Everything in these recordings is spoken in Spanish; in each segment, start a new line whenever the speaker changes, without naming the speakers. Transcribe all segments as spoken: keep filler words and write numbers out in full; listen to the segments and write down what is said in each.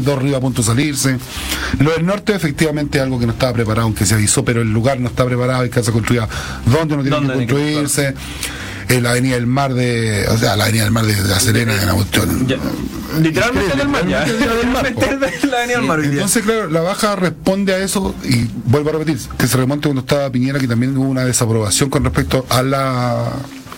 dos ríos a punto de salirse. Lo del norte efectivamente es algo que no estaba preparado, aunque se avisó, pero el lugar no está preparado, hay casas construidas donde no tienen que construirse. Eh, la avenida del Mar de, o sea, la avenida del Mar de, de La Serena, de la cuestión.
Literalmente del mar, ya. Literalmente de la avenida del Mar.
Entonces, claro, la baja responde a eso, y vuelvo a repetir, que se remonte cuando estaba Piñera, que también hubo una desaprobación con respecto a la,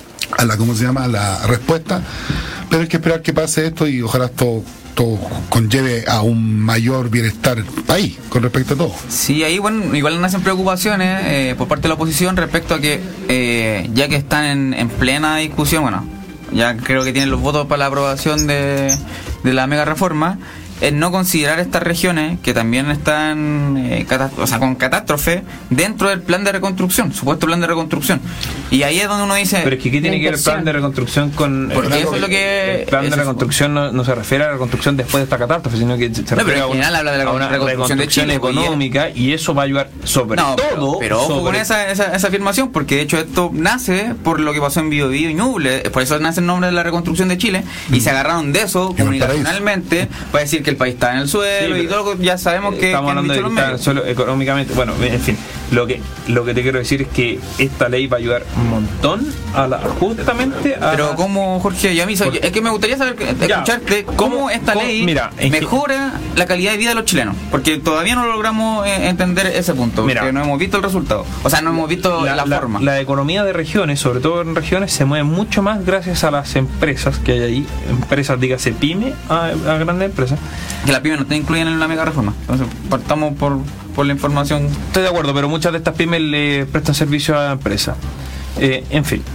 a la, ¿cómo se llama?, a la respuesta. Pero hay que esperar que pase esto y ojalá esto todo conlleve a un mayor bienestar ahí con respecto a todo.
Sí, ahí bueno, igual nacen preocupaciones eh, por parte de la oposición respecto a que eh, ya que están en, en plena discusión, bueno, ya creo que tienen los votos para la aprobación de, de la mega reforma, en no considerar estas regiones que también están eh, catast- o sea, con catástrofe dentro del plan de reconstrucción, supuesto plan de reconstrucción. Y ahí es donde uno dice...
Pero es que ¿qué tiene que ver el plan de reconstrucción con...
Porque eso es lo que...
El plan de reconstrucción no, no se refiere a la reconstrucción después de esta catástrofe, sino que se
no,
refiere
a una, habla de la
a una reconstrucción, de Chile, económica, y eso va a ayudar sobre no, todo...
Pero, pero ojo
sobre...
con esa, esa, esa afirmación, porque de hecho esto nace por lo que pasó en Biobío y Ñuble, por eso nace el nombre de la reconstrucción de Chile, y mm. se agarraron de eso comunicacionalmente para decir que el país está en el suelo, sí, y todo, ya sabemos que
estamos
que
hablando de que está solo económicamente. Bueno, en fin, lo que lo que te quiero decir es que esta ley va a ayudar un montón a la, justamente a...
Pero cómo, Jorge, ya me hizo, es que me gustaría saber, escucharte cómo, cómo esta cómo, ley mira, mejora que... la calidad de vida de los chilenos, porque todavía no logramos eh, entender ese punto, porque mira, no hemos visto el resultado, o sea, no hemos visto la, la, la forma.
La economía de regiones, sobre todo en regiones, se mueve mucho más gracias a las empresas que hay ahí, empresas, dígase pyme, a, a grandes empresas.
Que las pymes no están incluidas en la mega reforma, entonces partamos por, por la información.
Estoy de acuerdo, pero muchas de estas pymes le prestan servicio a la empresa. Eh, en fin,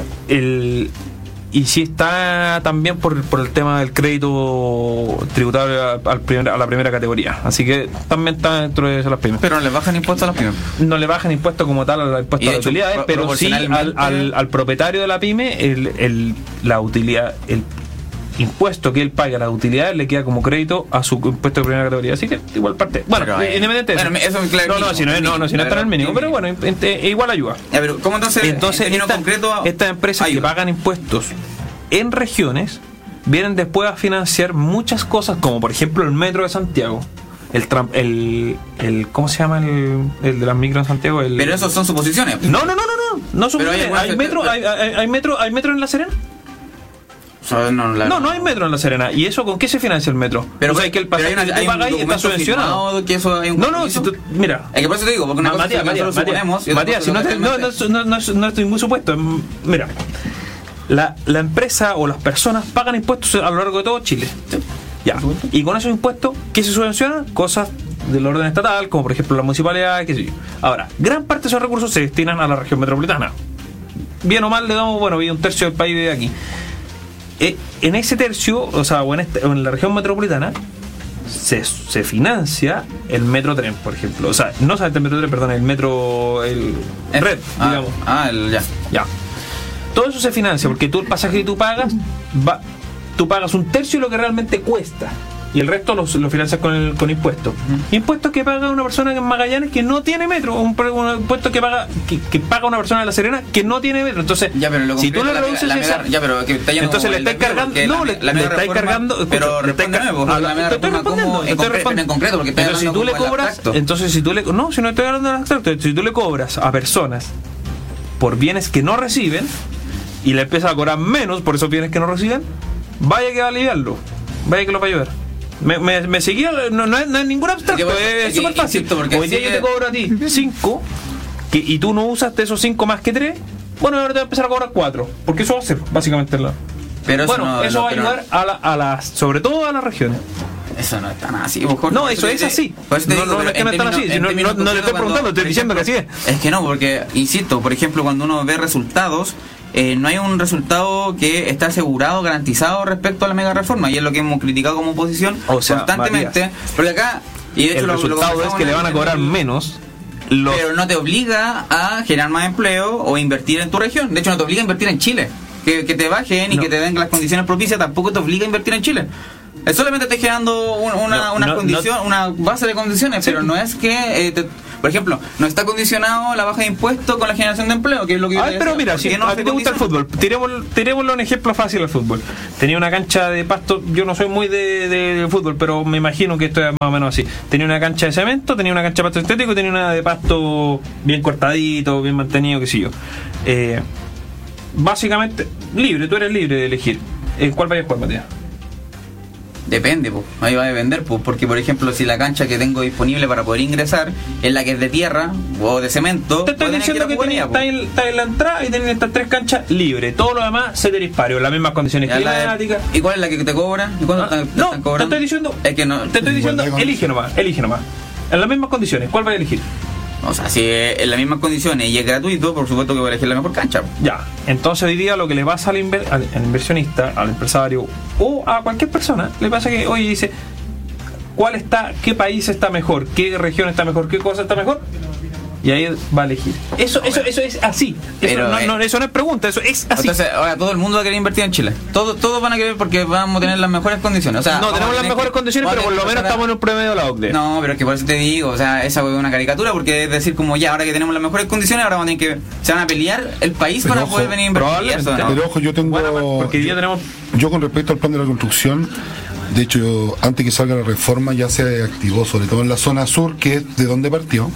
el y si está también por, por el tema del crédito tributario al primer, a la primera categoría, así que también está dentro de las pymes.
Pero no le bajan impuestos a las pymes.
No le bajan impuestos como tal al impuesto a las utilidades, pero sí al, al, al propietario de la pyme el, el, la utilidad, el impuesto que él paga a las utilidades le queda como crédito a su impuesto de primera categoría, así que igual parte. Bueno, pero, eh, independiente de
bueno, eso. Es claro,
no, no, si no, no, no, si no está en el mínimo, pero bueno, igual ayuda.
Ya, pero ¿cómo entonces?
Entonces, esta, concreto, estas empresas ayuda. Que pagan impuestos en regiones vienen después a financiar muchas cosas, como por ejemplo el metro de Santiago. El, el, el ¿cómo se llama el, el de las micros en Santiago? El,
pero esos son suposiciones.
No, no, no, no, no, no son. Hay, hay metro, hay, hay, hay metro, hay metro en La Serena.
No, la...
no, no hay metro en La Serena. ¿Y eso con qué se financia el metro?
Pero,
o sea, que el pasaje que tú pagas ahí está subvencionado.
Que eso hay un
no, no, si tú, mira.
Es que por eso te digo, porque una
Matías,
cosa
Matías,
es que nosotros
Matías,
suponemos.
Matías, si no, te, no, no, no, no, no estoy muy supuesto. Mira, la, la empresa o las personas pagan impuestos a lo largo de todo Chile.
Sí.
Ya. Y con esos impuestos, ¿qué se subvenciona? Cosas del orden estatal, como por ejemplo la municipalidad, qué sé yo. Ahora, gran parte de esos recursos se destinan a la región metropolitana. Bien o mal, le damos, bueno, un tercio del país de aquí. Eh, en ese tercio, o sea, o en, este, o en la región metropolitana, se, se financia el metro tren, por ejemplo. O sea, no solamente el metro tren, perdón, el metro, el
eh,
red,
ah,
digamos.
Ah, el, ya.
Ya. Todo eso se financia porque tú el pasaje que tú pagas, va, tú pagas un tercio de lo que realmente cuesta. Y el resto lo, lo financias con, el, con impuestos. Uh-huh. Impuestos que paga una persona en Magallanes que no tiene metro. Un, un impuesto que paga que, que paga una persona de La Serena que no tiene metro. Entonces,
ya, pero
si tú le reduces
la, la
esa,
mega, ya, pero que está
entonces le estás cargando. No, le, le estás cargando.
Pero le estás cargando.
Te estoy respondiendo.
En, concre- en concreto, porque
entonces, si tú le cobras. Entonces, si tú le. No, si no estoy hablando de abstracto. Si tú le cobras a personas por bienes que no reciben y le empiezas a cobrar menos por esos bienes que no reciben, vaya que va a aliviarlo. Vaya que lo va a ayudar. Me, me, me seguía, no, no, es, no es ningún abstracto, es súper fácil. Hoy día yo te cobro a ti cinco y tú no usaste esos cinco más que tres, bueno, ahora te voy a empezar a cobrar cuatro, porque eso va a ser básicamente la. Pero bueno, eso, no, eso no, va a ayudar no. a, la, a las, sobre todo a las regiones.
Eso no es tan así, mejor.
No, eso es así.
Pues
no, digo, no, no es que no es tan así. Si no, no, no le estoy preguntando, estoy diciendo que así es.
Es que no, porque, insisto, por ejemplo, cuando uno ve resultados, eh, no hay un resultado que está asegurado, garantizado respecto a la mega reforma, y es lo que hemos criticado como oposición o sea, constantemente. Matías, porque acá, y de hecho,
el
lo,
resultado
lo
es que le van a cobrar menos.
Los... Pero no te obliga a generar más empleo o invertir en tu región. De hecho, no te obliga a invertir en Chile. Que, que te bajen y no. que te den las condiciones propicias tampoco te obliga a invertir en Chile. Es solamente te generando una, una, no, una no, condición, no. una base de condiciones, sí. Pero no es que eh, te, Por ejemplo, no está condicionado la baja de impuestos con la generación de empleo, que es lo que yo
A ver,
te
pero
decía.
mira,
¿Por
si
qué no
a
se
ti te gusta el
condiciona?
fútbol, tiremos, tirémosle un ejemplo fácil al fútbol. Tenía una cancha de pasto, yo no soy muy de, de, de fútbol, pero me imagino que esto es más o menos así. Tenía una cancha de cemento, tenía una cancha de pasto estético, tenía una de pasto bien cortadito, bien mantenido, qué sé yo. Eh, básicamente, libre, tú eres libre de elegir. ¿En cuál vayas a jugar, Matías?
Depende, pues. Ahí va a depender, pues. Porque, por ejemplo, si la cancha que tengo disponible para poder ingresar es la que es de tierra o de cemento,
Te estoy
voy a tener
diciendo que,
ir a jugar
tenés-
allá,
está,
pues.
en, está en la entrada y tenés estas tres canchas libres. Todo lo demás se te dispara, en las mismas condiciones
Ya la de-
climáticas.
¿Y cuál es la que te cobra? ¿Y cuándo
Ah,
te, te
no,
están
te
cobrando?
estoy diciendo,
Es que no.
te estoy diciendo,
Igualdad de
elige nomás, elige nomás. En las mismas condiciones, ¿cuál vas a elegir?
O sea, si es en las mismas condiciones y es gratuito, por supuesto que voy a elegir la mejor cancha, pues.
Ya, entonces hoy día lo que le pasa al, inver- al, al inversionista, al empresario o a cualquier persona, le pasa que hoy dice, ¿cuál está, qué país está mejor, qué región está mejor, qué cosa está mejor? Y ahí va a elegir. Eso, eso, eso es así. Eso,
Pero,
no,
eh,
no, eso no es pregunta, eso es así.
Entonces, ahora todo el mundo va a querer invertir en Chile. Todo, todos van a querer porque vamos a tener las mejores condiciones. O sea,
no
vamos
tenemos
a
las
tener
mejores
que-
condiciones,
vamos
pero
a
por lo
tener que
menos estamos en un promedio de la O C D E.
No, pero es que por eso te digo, o sea, esa es una caricatura, porque es decir, como ya, ahora que tenemos las mejores condiciones, ahora vamos a tener que, se van a pelear el país
Pero
para
ojo,
poder venir a invertir. Y eso,
probablemente.
¿no?
Pero ojo, yo tengo.
Bueno, porque hoy día
yo,
tenemos-
yo con respecto al plan de la construcción, de hecho, yo, antes que salga la reforma, ya se activó, sobre todo en la zona sur, que es de donde partió.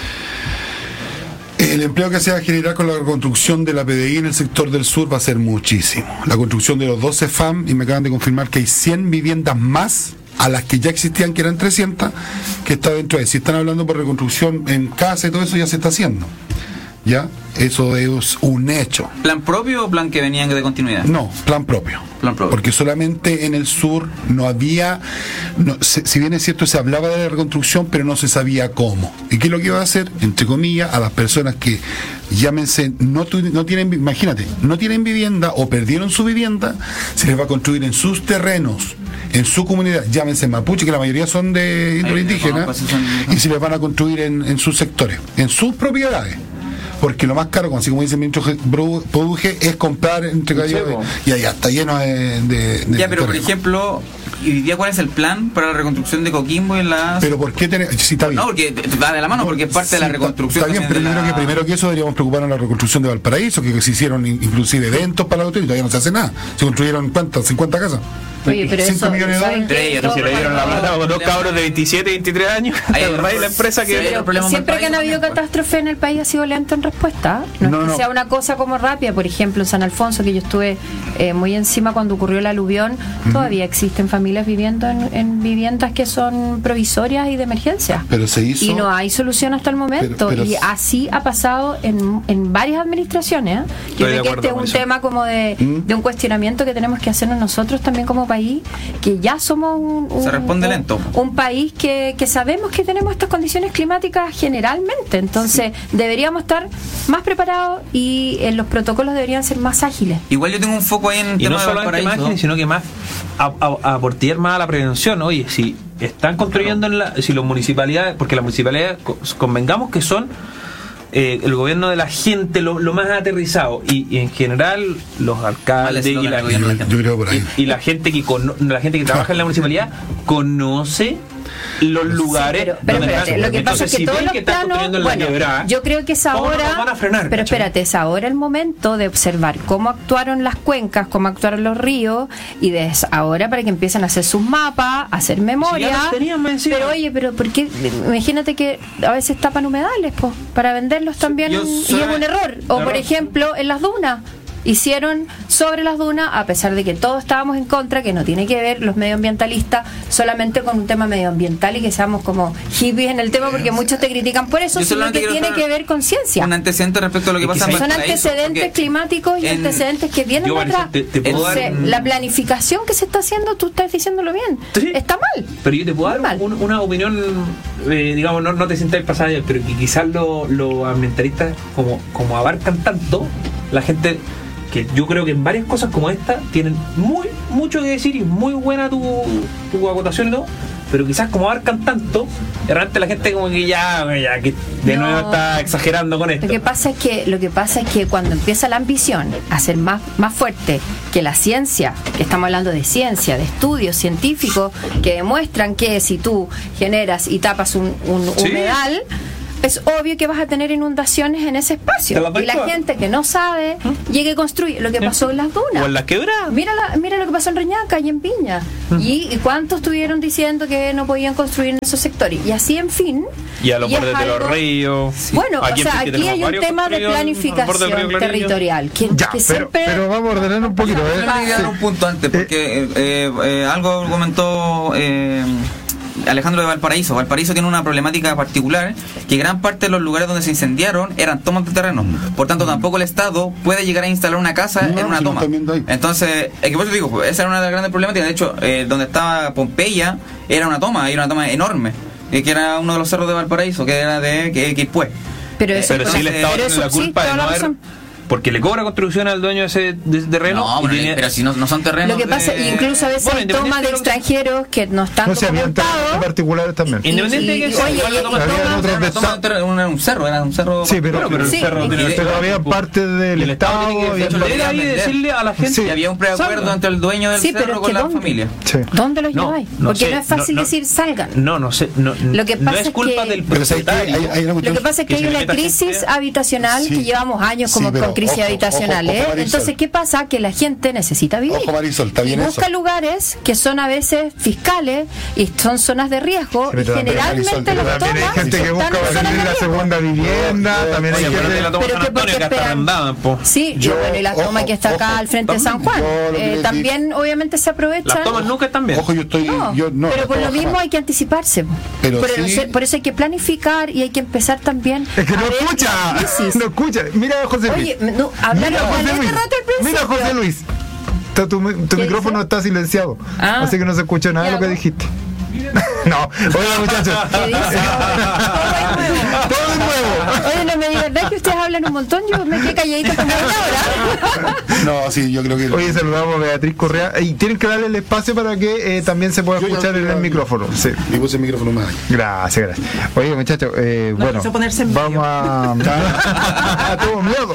El empleo que se va a generar con la reconstrucción de la P D I en el sector del sur va a ser muchísimo. La construcción de los doce F A M, y me acaban de confirmar que hay cien viviendas más a las que ya existían, que eran trescientas, que está dentro de. Si están hablando por reconstrucción en casa y todo eso, ya se está haciendo. ¿Ya? Eso es un hecho.
¿Plan propio o plan que venían de continuidad?
No, plan propio.
Plan propio.
Porque solamente en el sur no había, no, se- si bien es cierto, se hablaba de la reconstrucción, pero no se sabía cómo. ¿Y qué es lo que iba a hacer? Entre comillas, a las personas que, llámense, no, tu- no tienen, vi- imagínate, no tienen vivienda o perdieron su vivienda, se les va a construir en sus terrenos, en su comunidad, llámense mapuche, que la mayoría son de índole
Ahí,
indígena,
no, pues, son-
y se les van a construir en, en sus sectores, en sus propiedades. Porque lo más caro, como así como dice el ministro Bru- Produje, es comprar entre
Sí,
calles
po.
y allá está lleno de, de- de
Ya, pero por
terreno.
ejemplo, ¿y hoy día cuál es el plan para la reconstrucción de Coquimbo en la...
Pero ¿por qué tener? Sí, está bien.
No, porque te- te va de la mano, porque es parte de la
Sí,
reconstrucción.
Está bien, pero
también
yo
de
creo
la-
que primero que eso deberíamos preocuparnos de la reconstrucción de Valparaíso, que se hicieron in- inclusive eventos para la hotel y todavía no se hace nada. Se construyeron, ¿cuántas? cincuenta casas.
Oye, pero
cinco
eso,
millones de
¿saben
dólares.
qué?
Entre ellas,
Todo-
Si le dieron la plata con dos cabros de veintisiete, veintitrés años,
Ahí,
el rey de la empresa que...
sí, pero- problema en
Siempre que han
Valparaíso
habido
también, pues.
catástrofe en el país ha sido lento en respuesta. No,
No,
es que
no.
sea una cosa como rápida. Por ejemplo, en San Alfonso, que yo estuve eh, muy encima cuando ocurrió el aluvión, todavía existen familias viviendo en, en viviendas que son provisorias y de emergencia.
Pero se hizo.
Y no hay solución hasta el momento.
Pero- pero-
y así ha pasado en, en varias administraciones. ¿eh?
Estoy
Yo
de
creo que
acuerdo
este es
con
un
eso.
tema como de,
¿Mm?
de un cuestionamiento que tenemos que hacernos nosotros también como país, que ya somos un, un-
Se responde
un-
lento.
un país que, que sabemos que tenemos estas condiciones climáticas generalmente. Entonces, deberíamos estar más preparados y eh, los protocolos deberían ser más ágiles.
Igual yo tengo un foco ahí en
Y
tema
no
de
solamente más
Valparaíso.
ágiles, sino que más a, a, a aportar más a la prevención. Oye, si están construyendo en la, si las municipalidades, porque las municipalidades co- convengamos que son eh, el gobierno de la gente lo, lo más aterrizado y, y en general los alcaldes y
eslogan
la,
del gobierno de la
Yo creo por ahí.
y, y la gente que cono- la gente que trabaja en la municipalidad conoce los lugares
pero, pero
donde
espérate,
están.
lo que pasa es
Entonces,
que
si
todos
ven
los
que están
planos,
construyendo en la
bueno,
quebrada,
yo creo que es
¿cómo
ahora,
nos van a frenar,
pero
cachai?
espérate, es ahora el momento de observar cómo actuaron las cuencas, cómo actuaron los ríos y de ahora para que empiecen a hacer sus mapas, a hacer memoria.
Si ya los tenían más encima.
Pero oye, pero ¿por qué? Imagínate que a veces tapan humedales, pues, para venderlos también
yo
y es
solamente-
un error. O por
Error.
ejemplo, en las dunas. Hicieron sobre las dunas, a pesar de que todos estábamos en contra, que no tiene que ver los medioambientalistas solamente con un tema medioambiental y que seamos como hippies en el tema, porque muchos te critican por eso,
Yo
sino
solamente
que
quiero
tiene
hacer
que ver con ciencia.
Un antecedente respecto a lo que
Es que
pasa en
sí.
Son
Valparaíso,
antecedentes
porque
climáticos y
en-
antecedentes que vienen
Yo,
de
Vanessa,
atrás.
te- te puedo
Entonces,
dar un-
la planificación que se está haciendo, tú estás diciéndolo bien,
Sí.
está mal.
Pero yo te puedo
Muy
dar
mal.
un- una opinión, eh, digamos, no, no te sientas pasada, pero que quizás los los ambientalistas, como, como abarcan tanto, la gente, que yo creo que en varias cosas como esta, tienen muy mucho que decir y muy buena tu, tu acotación y todo, pero quizás como abarcan tanto, realmente la gente como que ya, ya que de
No.
nuevo está exagerando con esto.
Lo que pasa es que lo que pasa es que cuando empieza la ambición a ser más más fuerte que la ciencia, que estamos hablando de ciencia, de estudios científicos que demuestran que si tú generas y tapas un, un
Sí.
humedal, es obvio que vas a tener inundaciones en ese espacio.
Te las doy
Y la
todas.
gente que no sabe llegue y construye. Lo que pasó en las dunas.
O en las quebradas.
Mira, la, mira lo que pasó en Reñaca y en Viña. Y, y cuántos estuvieron diciendo que no podían construir en esos sectores. Y así, en fin.
Y a los
y es
bordes de los
algo-
ríos.
Bueno,
Aquí
o
en
sea,
Pirque
aquí hay
tenemos
un
varios
tema de
construidos al borde del río
planificación
Clarillo.
territorial. Que,
Ya,
que
pero,
siempre.
pero vamos a ordenar un poquito.
Yo
¿eh?
le quería dar un punto antes, porque eh, eh, eh, algo comentó eh, Alejandro de Valparaíso. Valparaíso tiene una problemática particular, que gran parte de los lugares donde se incendiaron eran tomas de terreno. Por tanto, tampoco el Estado puede llegar a instalar una casa
No,
en una
si lo
toma.
están viendo ahí.
Entonces, es que por eso digo, pues, esa era una de las grandes problemáticas. De hecho, eh, donde estaba Pompeya era una toma, era una toma enorme, eh, que era uno de los cerros de Valparaíso, que era de que, Quilpué.
Pero eso,
Pero sí el Estado
pero
tiene
eso
la
sí,
culpa de
toda
no
la
haber...
razón.
Porque le cobra construcción al dueño de ese, de ese terreno.
No,
y
pero,
tiene-
pero si no, no son terrenos.
Lo que pasa,
de-
incluso a veces
Bueno,
hay toma de
independiente de lo que-
extranjeros que no están
No sé, habían terrenos
documentados.
particulares también.
Independiente
Y- y-
de que
oye,
igual la
y-
toma-
y
Habían
toma-
otros
Era
de
una toma de terreno, un, un cerro, era un cerro.
Sí, pero,
Bueno, pero el
Sí,
cerro
y-
tiene
y-
que-
pero había parte del
el Estado tiene que
Estado.
de hecho,
lo
la idea ahí
querían
de decirle a la gente
Sí.
Y había un preacuerdo
Salgan.
entre el dueño del
Sí, pero
cerro
es
con
que
la
¿dónde?
familia.
Sí.
¿Dónde los
No,
lleváis?
no
Porque
sé,
no es fácil
no, no.
decir salgan.
No, no sé. No,
Lo que
no
pasa
es
es
culpa
que-
del
Pero ¿sabes qué?
propietario.
Hay- hay una
Lo que
cuestión-
pasa es que
que
hay
se le
una
meta
crisis
gente.
habitacional
Sí.
que llevamos años
Sí,
como
pero
con crisis
ojo,
habitacionales.
ojo, ojo, Marisol.
Entonces, ¿qué pasa? Que la gente necesita vivir.
Ojo, Marisol, está bien
y busca
eso.
lugares que son a veces fiscales y son zonas de riesgo.
Sí, pero
y
también,
generalmente
Marisol,
los
Pero también hay
tomas
gente que
están
busca
en zonas de
vender la
riesgo.
segunda vivienda. También hay
Oye, pero de
gente.
la toma
Pero
San
que
Antonio
porque
que hasta
esperan-
arrendaban, po.
Sí,
Yo-
y bueno, y la
ojo,
toma que está acá
ojo,
al frente de San Juan.
yo lo que
eh,
les digo-
también, obviamente, se aprovechan.
Las tomas nunca están bien.
Ojo, yo estoy.
No,
yo, no,
pero
no
por lo
puedo
mismo
jamás.
hay que anticiparse.
Pero
por,
sí-
eso, por eso hay que planificar y hay que empezar también
Es que
a
no
ver
escucha.
la crisis.
No escucha. Mira a José Luis.
Oye, no, hablaron
Mira a José
caleta
Luis.
rato al principio.
Mira a José Luis. Está tu tu
¿Qué
micrófono
dice?
está silenciado.
Ah.
Así que no se escuchó nada de
¿Qué
lo que
hago?
dijiste. No, oiga muchachos.
¿Qué dice? Todo es nuevo.
Todo es nuevo.
Oye, no me digas verdad que ustedes hablan un montón. Yo me quedé calladita como una hora.
No, sí, yo creo que.
Oye, saludamos a Beatriz Correa. Y tienen que darle el espacio para que eh, también se pueda
Yo ya
escuchar en
estoy-
el micrófono. Sí.
Y puse el micrófono más allá.
Gracias, gracias. Oye, muchachos, eh, bueno,
quiso ponerse en
vamos a... Tuvo miedo.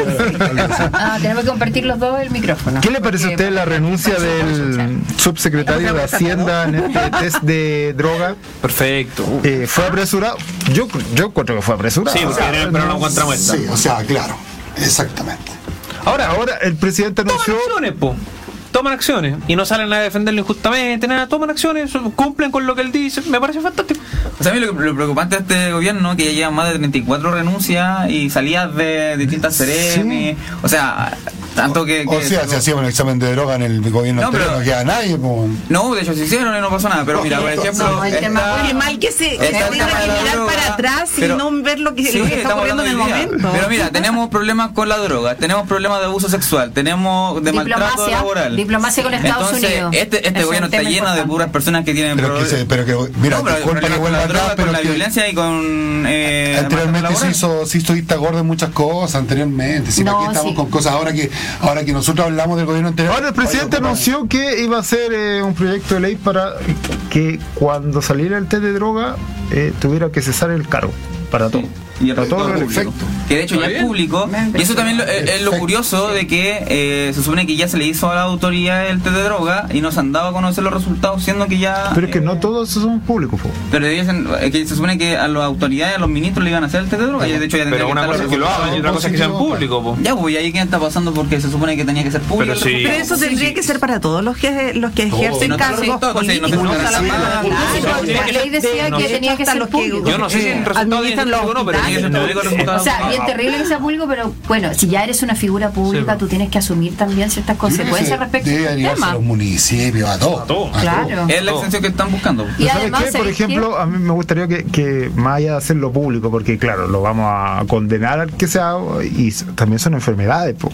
Ah, tenemos que compartir los dos el micrófono.
¿Qué le parece a usted la renuncia del subsecretario de Hacienda en este test de droga?
Perfecto.
Eh, ¿Fue apresurado? Yo, yo encuentro que fue apresurado.
Sí, porque viene pero no encontramos esta.
Sí, o sea, claro. Exactamente.
Ahora,
Ahora el presidente
toman
anunció...
acciones, po. Toman acciones. Y no salen a defenderlo injustamente, nada. Toman acciones, cumplen con lo que él dice. Me parece fantástico.
O sea, a mí lo, lo preocupante de este gobierno es que ya llevan más de treinta y cuatro renuncias y salidas de distintas Ceremi. O sea, tanto que.
O
que
sea, se hacía un examen de droga en el gobierno
No,
anterior,
pero-
no queda nadie. Pues.
No, de hecho se hicieron y no pasó nada. Pero mira, por ejemplo.
No, el tema-
está-
Qué mal que se, que
está
se
el
tenga
tema de
que
la
mirar
droga,
para atrás y
pero-
no ver lo que,
Sí,
lo que está
estamos
ocurriendo en el
hablando hoy día.
momento.
Pero mira, tenemos problemas con la droga, tenemos problemas de abuso sexual, tenemos de maltrato
Diplomacia,
laboral.
deste con Estados
Entonces,
Unidos.
este, este
Es un
gobierno está
tema
lleno de
importante.
puras personas que tienen
Pero que,
problemas.
se, pero que, mira,
No, pero
disculpa que
problemas con
vuelva
la
atrás,
droga,
pero
con la
que
violencia y con eh,
anteriormente
maltrato
se
laboral.
hizo, se hizo vista gorda en muchas cosas, anteriormente. Si
No,
aquí estamos
sí.
con cosas ahora que ahora que nosotros hablamos del gobierno anterior.
Ahora el presidente
Oye,
anunció que iba a hacer eh, un proyecto de ley para que cuando saliera el test de droga eh, tuviera que cesar el cargo para todo.
Y el
Para todo
resto
el
público.
efecto.
Que de hecho ya es público. Y eso también lo- es, es lo
Perfecto.
curioso de que eh, se supone que ya se le hizo a la autoridad el test de droga y nos han dado a conocer los resultados, siendo que ya.
Pero es que
eh,
no todos son públicos. po.
Pero dicen es que se supone que a las autoridades, a los ministros le iban a hacer el test de droga. Y de hecho ya tendría
Pero
que
una
estar
cosa es
los
que lo
resultados.
hagan y otra cosa es que sean públicos, po.
Ya, pues, ¿y ahí qué está pasando? Porque se supone que tenía que ser público.
Pero
el
sí.
resultado.
Pero eso
Sí,
tendría
sí.
que ser para todos los que los que ejercen
no,
cargos
sí, todo, entonces, no se
políticos.
junta la
Sí,
mano.
claro.
Sí,
La ley decía
No,
que
de
tenía
hecho,
que
hasta
ser
los que
público.
Yo no sé si en resultado
administran los
o no, pero tiene que ser
hospitales.
público el resultado.
O sea, bien terrible que sea público, pero bueno, si ya eres una figura pública,
Sí.
tú tienes que asumir también ciertas consecuencias respecto
Debe
al
llevarse a
tema.
los municipios, a todo.
A todo.
a
Claro.
todo.
Es la extensión que están buscando.
Y
Pero ¿sabes
además,
qué? Por
¿sabes qué?
ejemplo, a mí me gustaría que, que más allá de hacerlo público, porque claro, lo vamos a condenar al que sea, y s- también son enfermedades. Po.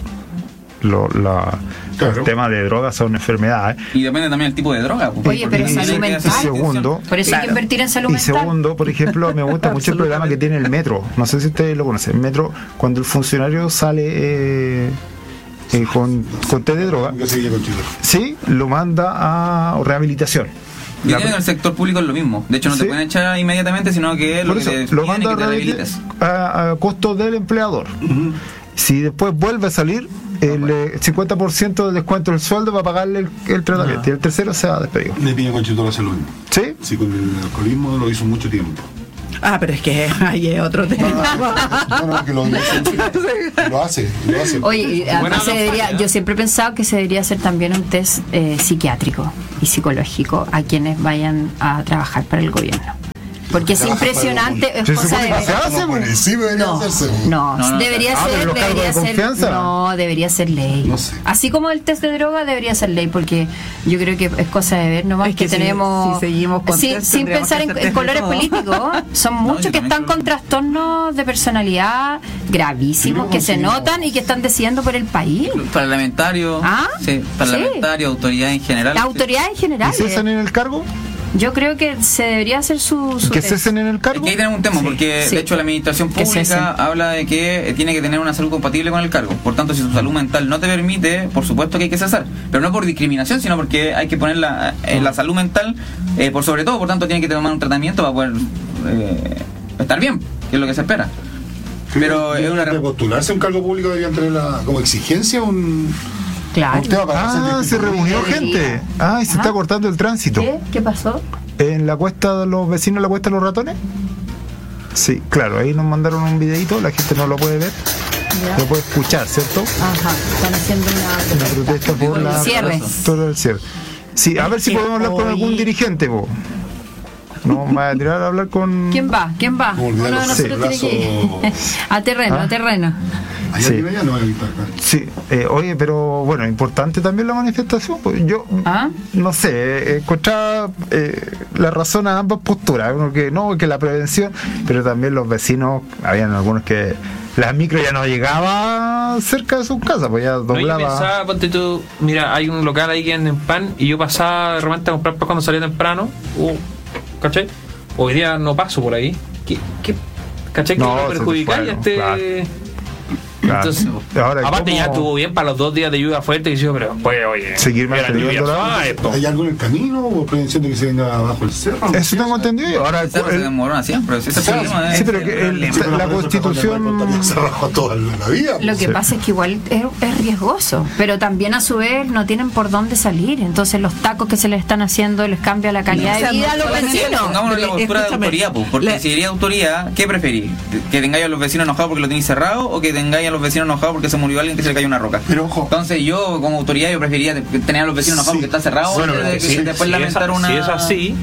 Lo, la,
Claro.
Los temas de drogas son enfermedades.
Y depende también del tipo de droga. pues.
Oye, pero
Porque
salud
tiene que
mental.
hacer
Y segundo,
Por eso hay que invertir en salud
Y
mental.
segundo, por ejemplo, me gusta mucho el programa que tiene el Metro. No sé si ustedes lo conocen. El Metro, cuando el funcionario sale eh, eh, con, con té de droga,
Yo seguía con Chile.
sí, lo manda a rehabilitación.
Y
La-
en el sector público es lo mismo. De hecho, no
Sí.
te pueden echar inmediatamente, sino que lo
por
que
eso,
te
lo
piden es
manda
que te
a,
rehabilites.
a, a costo del empleador. Si después vuelve a salir, el eh, cincuenta por ciento del descuento del sueldo va a pagarle el, el tratamiento.
Ah.
Y el tercero se va a despedir.
De Piña Conchito lo hace lo mismo.
¿Sí?
Sí, con el alcoholismo lo hizo mucho tiempo.
Ah, pero es que ahí es otro tema.
No, no, que lo, lo hace, lo hace.
Oye, además
Buena
se debería,
campaña.
yo siempre he pensado que se debería hacer también un test eh, psiquiátrico y psicológico a quienes vayan a trabajar para el gobierno. Porque es
Trabaja
impresionante,
para
es
Se
cosa
supone
de
que
ver.
se hace,
No,
pues.
sí debería
No,
hacerse.
no,
No, no,
debería
ah,
ser,
pero los cargos
debería
de
ser,
confianza.
no, debería ser ley.
No sé.
Así como el test de droga debería ser ley, porque yo creo que es cosa de ver nomás
Es
que,
que si-
tenemos,
si seguimos con
sin,
test,
sin
tendríamos
pensar
que
en,
hacer
en
test de
colores
todo.
políticos, son muchos
yo
que
también
están
creo.
con trastornos de personalidad gravísimos,
Yo
que
creo
se
que sí.
notan y que están decidiendo por el país.
Parlamentario,
Ah,
sí, parlamentario, autoridad en general.
La autoridad en general.
¿Y cesan en el cargo?
Yo creo que se debería hacer su, su
¿Que
test.
cesen en el
Es
cargo?
que ahí tenemos un tema,
Sí,
porque
sí.
de hecho la administración
Que cesen.
pública habla de que eh, tiene que tener una salud compatible con el cargo. Por tanto, si su salud mental no te permite, por supuesto que hay que cesar. Pero no por discriminación, sino porque hay que poner la, eh, la salud mental eh, por sobre todo. Por tanto, tiene que tomar un tratamiento para poder eh, estar bien, que es lo que se espera. Pero es una...
de postularse a un cargo público deberían tener la, como exigencia un,
Claro.
un tema para
Ah,
hacer
se reunió gente. Ah, y se
Ajá.
está cortando el tránsito.
¿Qué? ¿Qué pasó?
¿En la cuesta de los vecinos, la cuesta de los ratones? Sí, claro, ahí nos mandaron un videito, la gente no lo puede ver, lo puede escuchar, ¿cierto?
Ajá, están haciendo una
Una protesta por
El
la
cierre.
todo el cierre. Sí, a ver si
que
podemos hablar con
hoy-
algún dirigente, vos. No, me va a tirar a hablar con...
¿Quién va? ¿Quién va?
Como olvidar
Uno de
los
nosotros tiene que ir.
brazos.
A terreno,
¿Ah?
a terreno.
Allá
Sí.
arriba ya no hay acá.
Sí, eh, oye, pero bueno, importante también la manifestación. Pues yo,
¿Ah?
no sé, eh, encontraba eh, la razón a ambas posturas. Uno que no, que la prevención, pero también los vecinos, habían algunos que las micro ya no llegaba cerca de sus casas, pues ya
No, yo
doblaba.
pensaba, ponte tú, mira, hay un local ahí que venden pan y yo pasaba de repente a comprar pan cuando salía temprano. Uh, ¿Cachai? Hoy día no paso por ahí. ¿Qué, qué, ¿Cachai?
No,
que
se
no
te
perjudicar
fue,
y este.
claro. Claro.
Entonces,
Ahora,
aparte
¿cómo
ya estuvo bien para los dos días de lluvia fuerte y yo, pero pues oye,
Seguir
eran
manteniendo
lluvias
la-
suaves, po.
¿Hay algo en el camino o prevención de que se venga abajo el cerro?
Eso tengo entendido yo. Ahora,
El cerro se
el-
demoró siempre, ese es el
Sí,
problema.
sí,
es
pero
el
que el-
problema.
Sí, pero
la
por eso
Constitución-
Juan Estaría cerrado toda la vida.
Lo que
Sí.
pasa es que igual es, es riesgoso, pero también a su vez no tienen por dónde salir. Entonces los tacos que se les están haciendo les cambia la calidad
O sea,
de vida a los
no solamente-
vecinos.
Pongámonos en la
Pero,
postura de
escúchame,
autoridad, pues, porque
le-
si sería autoridad, ¿qué preferís? ¿Que tengáis a los vecinos enojados porque lo tenéis cerrado o que tengáis a los vecinos enojados porque se murió alguien que se le cayó una roca?
Pero ojo.
Entonces yo como autoridad yo preferiría tener a los vecinos enojados
Sí.
porque está cerrado
Bueno,
antes de
que
que
si,
después
si
lamentar
es,
una...
si es así,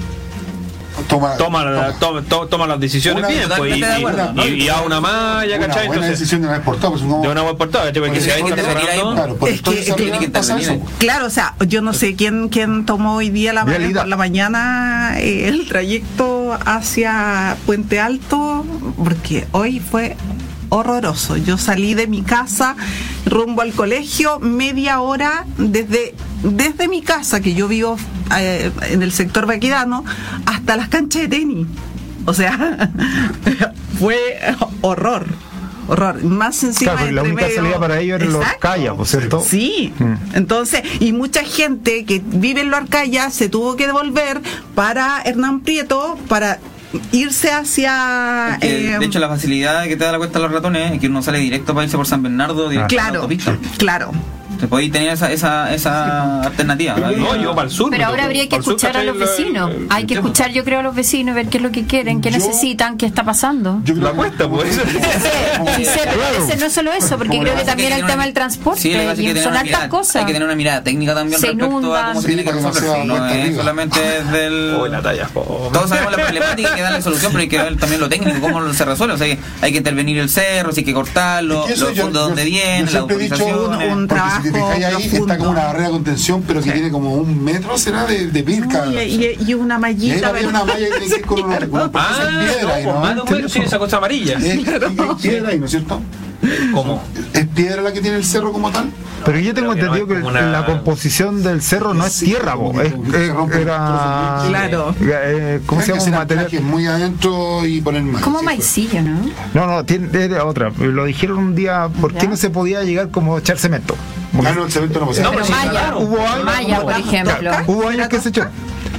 Toma,
toma, la- toma, to- toma las decisiones
Una-
bien, pues, y,
totalmente de acuerdo, ¿no?
y, y, y a una malla,
una
¿cachai?
buena
Entonces,
decisión de una vez por todas, pues no.
de una buena portada, ¿cachai? Porque
Porque
si hay
hay
que
que
estar
intervenir ahí,
cerrando,
Claro, por
Es
esto
que-
se
tiene que
pasa
intervenir.
eso.
Claro, o sea, yo no sé quién quién tomó hoy día la mañana,
Vialidad.
por la mañana eh, el trayecto hacia Puente Alto, porque hoy fue horroroso. Yo salí de mi casa rumbo al colegio media hora desde desde mi casa, que yo vivo eh, en el sector Baquedano, hasta las canchas de tenis. O sea, fue horror. Horror, más encima
Claro, la
entre
única
medio-
salida para ellos era los
Exacto.
Arcayas, ¿por cierto?
Sí,
Mm.
entonces, y mucha gente que vive en Lo Arcaya se tuvo que devolver para Hernán Prieto para irse hacia...
Es que,
eh,
de hecho la facilidad que te da la cuesta de los ratones es que uno sale directo para irse por San Bernardo directo a la
claro,
autopista.
claro.
Te podéis tener esa, esa, esa alternativa. ¿vale?
no, yo para el sur.
Pero
me
ahora
toco.
habría que
Para el sur,
escuchar a
¿cachai?
los
La-
vecinos.
el- el
Hay que
tema.
escuchar, yo creo, a los vecinos, ver qué es lo que quieren, qué
Yo-
necesitan, qué está pasando.
Yo creo
La
que-
cuesta, pues.
Sí, sí, pero ese no es solo eso, porque
Como
creo
la
que
Lo que pasa es
también
que
el
tiene
tema
una-
del transporte,
sí, lo que pasa es que
y
tiene
son
una
hartas
mirada-
cosas.
Hay que tener una mirada técnica también
Se
respecto a
inundan.
cómo se tiene que
Sí,
resolver.
demasiado
No
cuesta
es
arriba.
solamente del...
Uy, Natalia, po.
Todos sabemos la problemática y hay que darle solución, pero hay que ver también lo técnico, cómo se resuelve. O sea, hay que intervenir el cerro, si hay que cortarlo,
Es que eso
los
yo-
fondos
yo-
donde
yo
vienen, las
siempre he dicho,
autorizaciones.
un
porque si te
trabajo
fijáis ahí,
profundo.
está como una barrera de contención, pero que tiene como un metro, será de, de pirca.
Y, y- y una
Y ahí
mallita.
había una malla que tiene que ir con una, con una
Ah,
piedra ahí,
no,
¿no?
más de un metro, sí, esa cosa amarilla.
Es, es piedra ahí, ¿no es cierto?
¿Cómo?
¿Es piedra la que tiene el cerro como tal?
Pero yo tengo
Creo que no
entendido
es
que
como una-
la composición del cerro no es
Sí,
tierra,
como
po,
que-
es,
como que se
es-
rompe un
era...
trozo.
Claro.
eh, ¿Cómo se
Tiene
llama?
que
Un
ser
material...
que es muy adentro y poner maíz.
Como
¿sí?
maicillo, ¿no?
No, no, tiene, era otra. Lo dijeron un día, ¿por qué
¿Ya?
no se podía llegar como echar cemento?
Ah, no, el cemento no pasa.
No,
Pero
pero sí,
Maya,
claro.
Hubo años,
Maya, por ejemplo.
hubo años que se echó.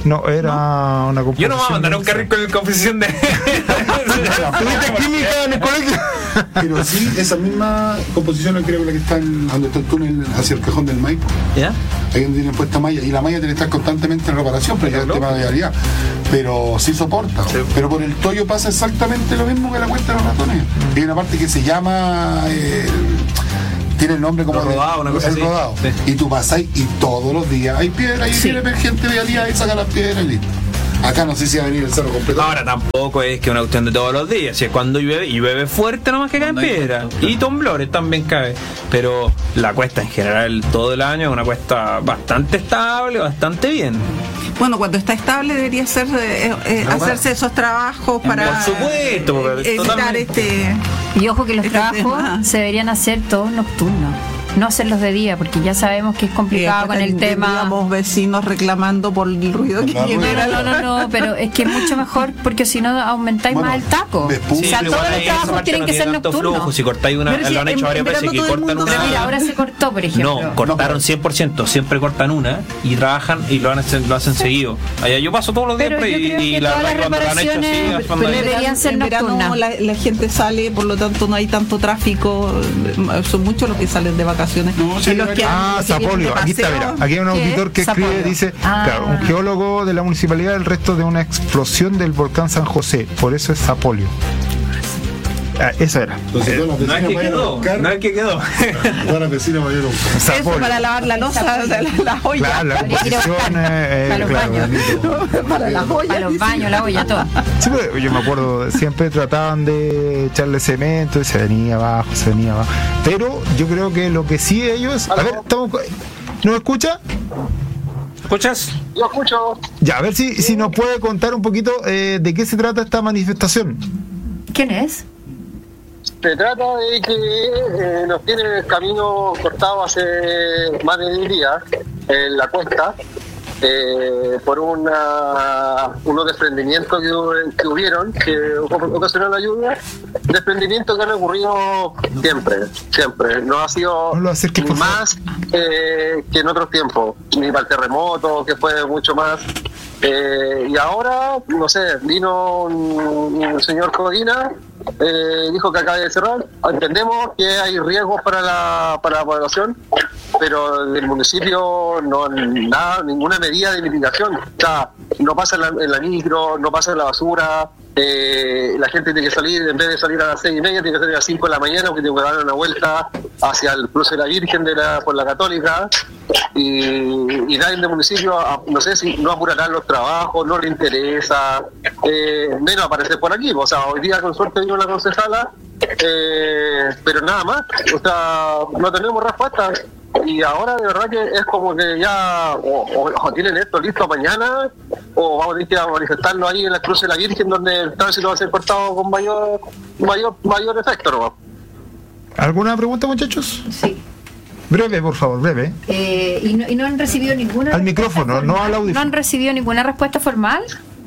No, era una composición.
Yo no me voy a mandar a un carril con composición de.
¿Tuviste química en el colegio?
Pero sí, esa misma composición creo que la que está en, donde está el túnel hacia el cajón del Maipo.
¿Ya?
Ahí donde tienen puesta malla. Y la malla tiene que estar constantemente en reparación, pero ya es el tema de vialidad. Pero sí soporta.
Sí.
Pero por el Toyo pasa exactamente lo mismo que la cuesta de los ratones. Hay una parte que se llama... Eh, tiene el nombre como
Lo rodado,
de,
una cosa
el
así.
rodado.
Sí.
Y tú pasas y todos los días hay piedra y
Sí.
viene gente de vialidad y saca las piedras y listo. Acá no sé si va a venir el cerro completo.
Ahora tampoco es que una cuestión de todos los días. Si es cuando llueve, y llueve fuerte nomás que caen
Cuando hay
piedras.
viento, claro.
Y temblores también cae. Pero la cuesta en general todo el año es una cuesta bastante estable, bastante bien.
Bueno, cuando está estable debería ser eh, eh,
No,
hacerse esos trabajos para
Por supuesto, porque
eh, evitar
totalmente.
este...
Y ojo que los
Este
trabajos
tema.
se deberían hacer todos nocturnos, no hacerlos de día, porque ya sabemos que es complicado
eh,
con el tema.
tendríamos vecinos reclamando por el ruido que
la
genera.
No, no, no, no, pero es que es mucho mejor porque si no aumentáis
Bueno,
más el taco.
ves,
O
Sí,
sea,
pero
todos
igual
los
ahí esa
trabajos
parte
tienen
no
que
tiene
ser
tanto
nocturnos.
flujo. Si cortáis una,
Pero si
lo han
en-
hecho varias
en
veces
verano
que
todo el
cortan
mundo-
una.
Pero mira, ahora se cortó, por ejemplo.
No, cortaron cien por ciento, siempre cortan una y trabajan y lo, han, lo hacen seguido. Allá yo paso todos los días
Pero
por
yo
ahí
creo
y
que
la
todas
verdad
las
cuando lo han hecho así,
reparaciones,
cuando
pero
hay-
deberían ser
en verano
nocturnas.
la, la gente sale, por lo tanto no hay tanto tráfico. eh, Son muchos los que salen de vacaciones.
No, sí,
Y los que-
Ah,
los que vienen de
Sapolio, aquí está,
paseo,
mira. Aquí hay un
¿Qué?
auditor que escribe,
Sapolio.
dice,
Ah.
claro, un geólogo de la municipalidad del resto de una explosión del volcán San José, por eso es Sapolio. Ah, eso era.
Entonces, todas las
No es
vecinas
que
vayan a
quedó,
buscar.
no es que quedó.
Todas las vecinas vayan a buscar.
Eso
Sapolio.
para lavar la losa, la, la, la olla.
Claro, la
Habría que ir a
composición,
buscar
eh,
para los
claro,
baños.
para la olla.
Para los baños, la olla, todo.
Sí, pero yo me acuerdo, siempre trataban de echarle cemento y se venía abajo, se venía abajo. Pero yo creo que lo que sí ellos... A ver, estamos... ¿nos escucha?
¿Escuchas?
Yo escucho.
Ya, a ver si, si nos puede contar un poquito eh, de qué se trata esta manifestación.
¿Quién es?
Se trata de que eh, nos tienen el camino cortado hace más de diez días en la cuesta eh, por una, unos desprendimientos que, hubo- que hubieron, que ocasionó la lluvia, desprendimientos que han ocurrido siempre, siempre. No ha sido
No lo acerques,
ni
por favor.
más eh, que en otros tiempos, ni para el terremoto, que fue mucho más. Eh, y ahora, no sé, vino un, un señor Codina, eh, dijo que acaba de cerrar. Entendemos que hay riesgos para la, para la población, pero del municipio no nada, ninguna medida de mitigación. O sea, no pasa en la, en la micro, no pasa en la basura. Eh, la gente tiene que salir, en vez de salir a las seis y media, tiene que salir a las cinco de la mañana porque tiene que dar una vuelta hacia el cruce de la Virgen de la, por la Católica. Y, y nadie del municipio, a- no sé si no apurarán los trabajos, no le interesa, eh, menos aparecer por aquí. O sea, hoy día con suerte vino la concejala, eh, pero nada más. O sea, no tenemos respuestas. Y ahora de verdad que es como que ya o, o- o tienen esto listo mañana, o vamos a tener que manifestarlo ahí en la Cruz de la Virgen, donde el tránsito va a ser cortado con mayor mayor mayor efecto, ¿no?
¿Alguna pregunta, muchachos?
Sí.
Breve, por favor, breve.
Eh, y, no, y no han recibido ninguna.
Al
respuesta
micrófono,
formal?
no al audífono.
¿No han recibido ninguna respuesta formal?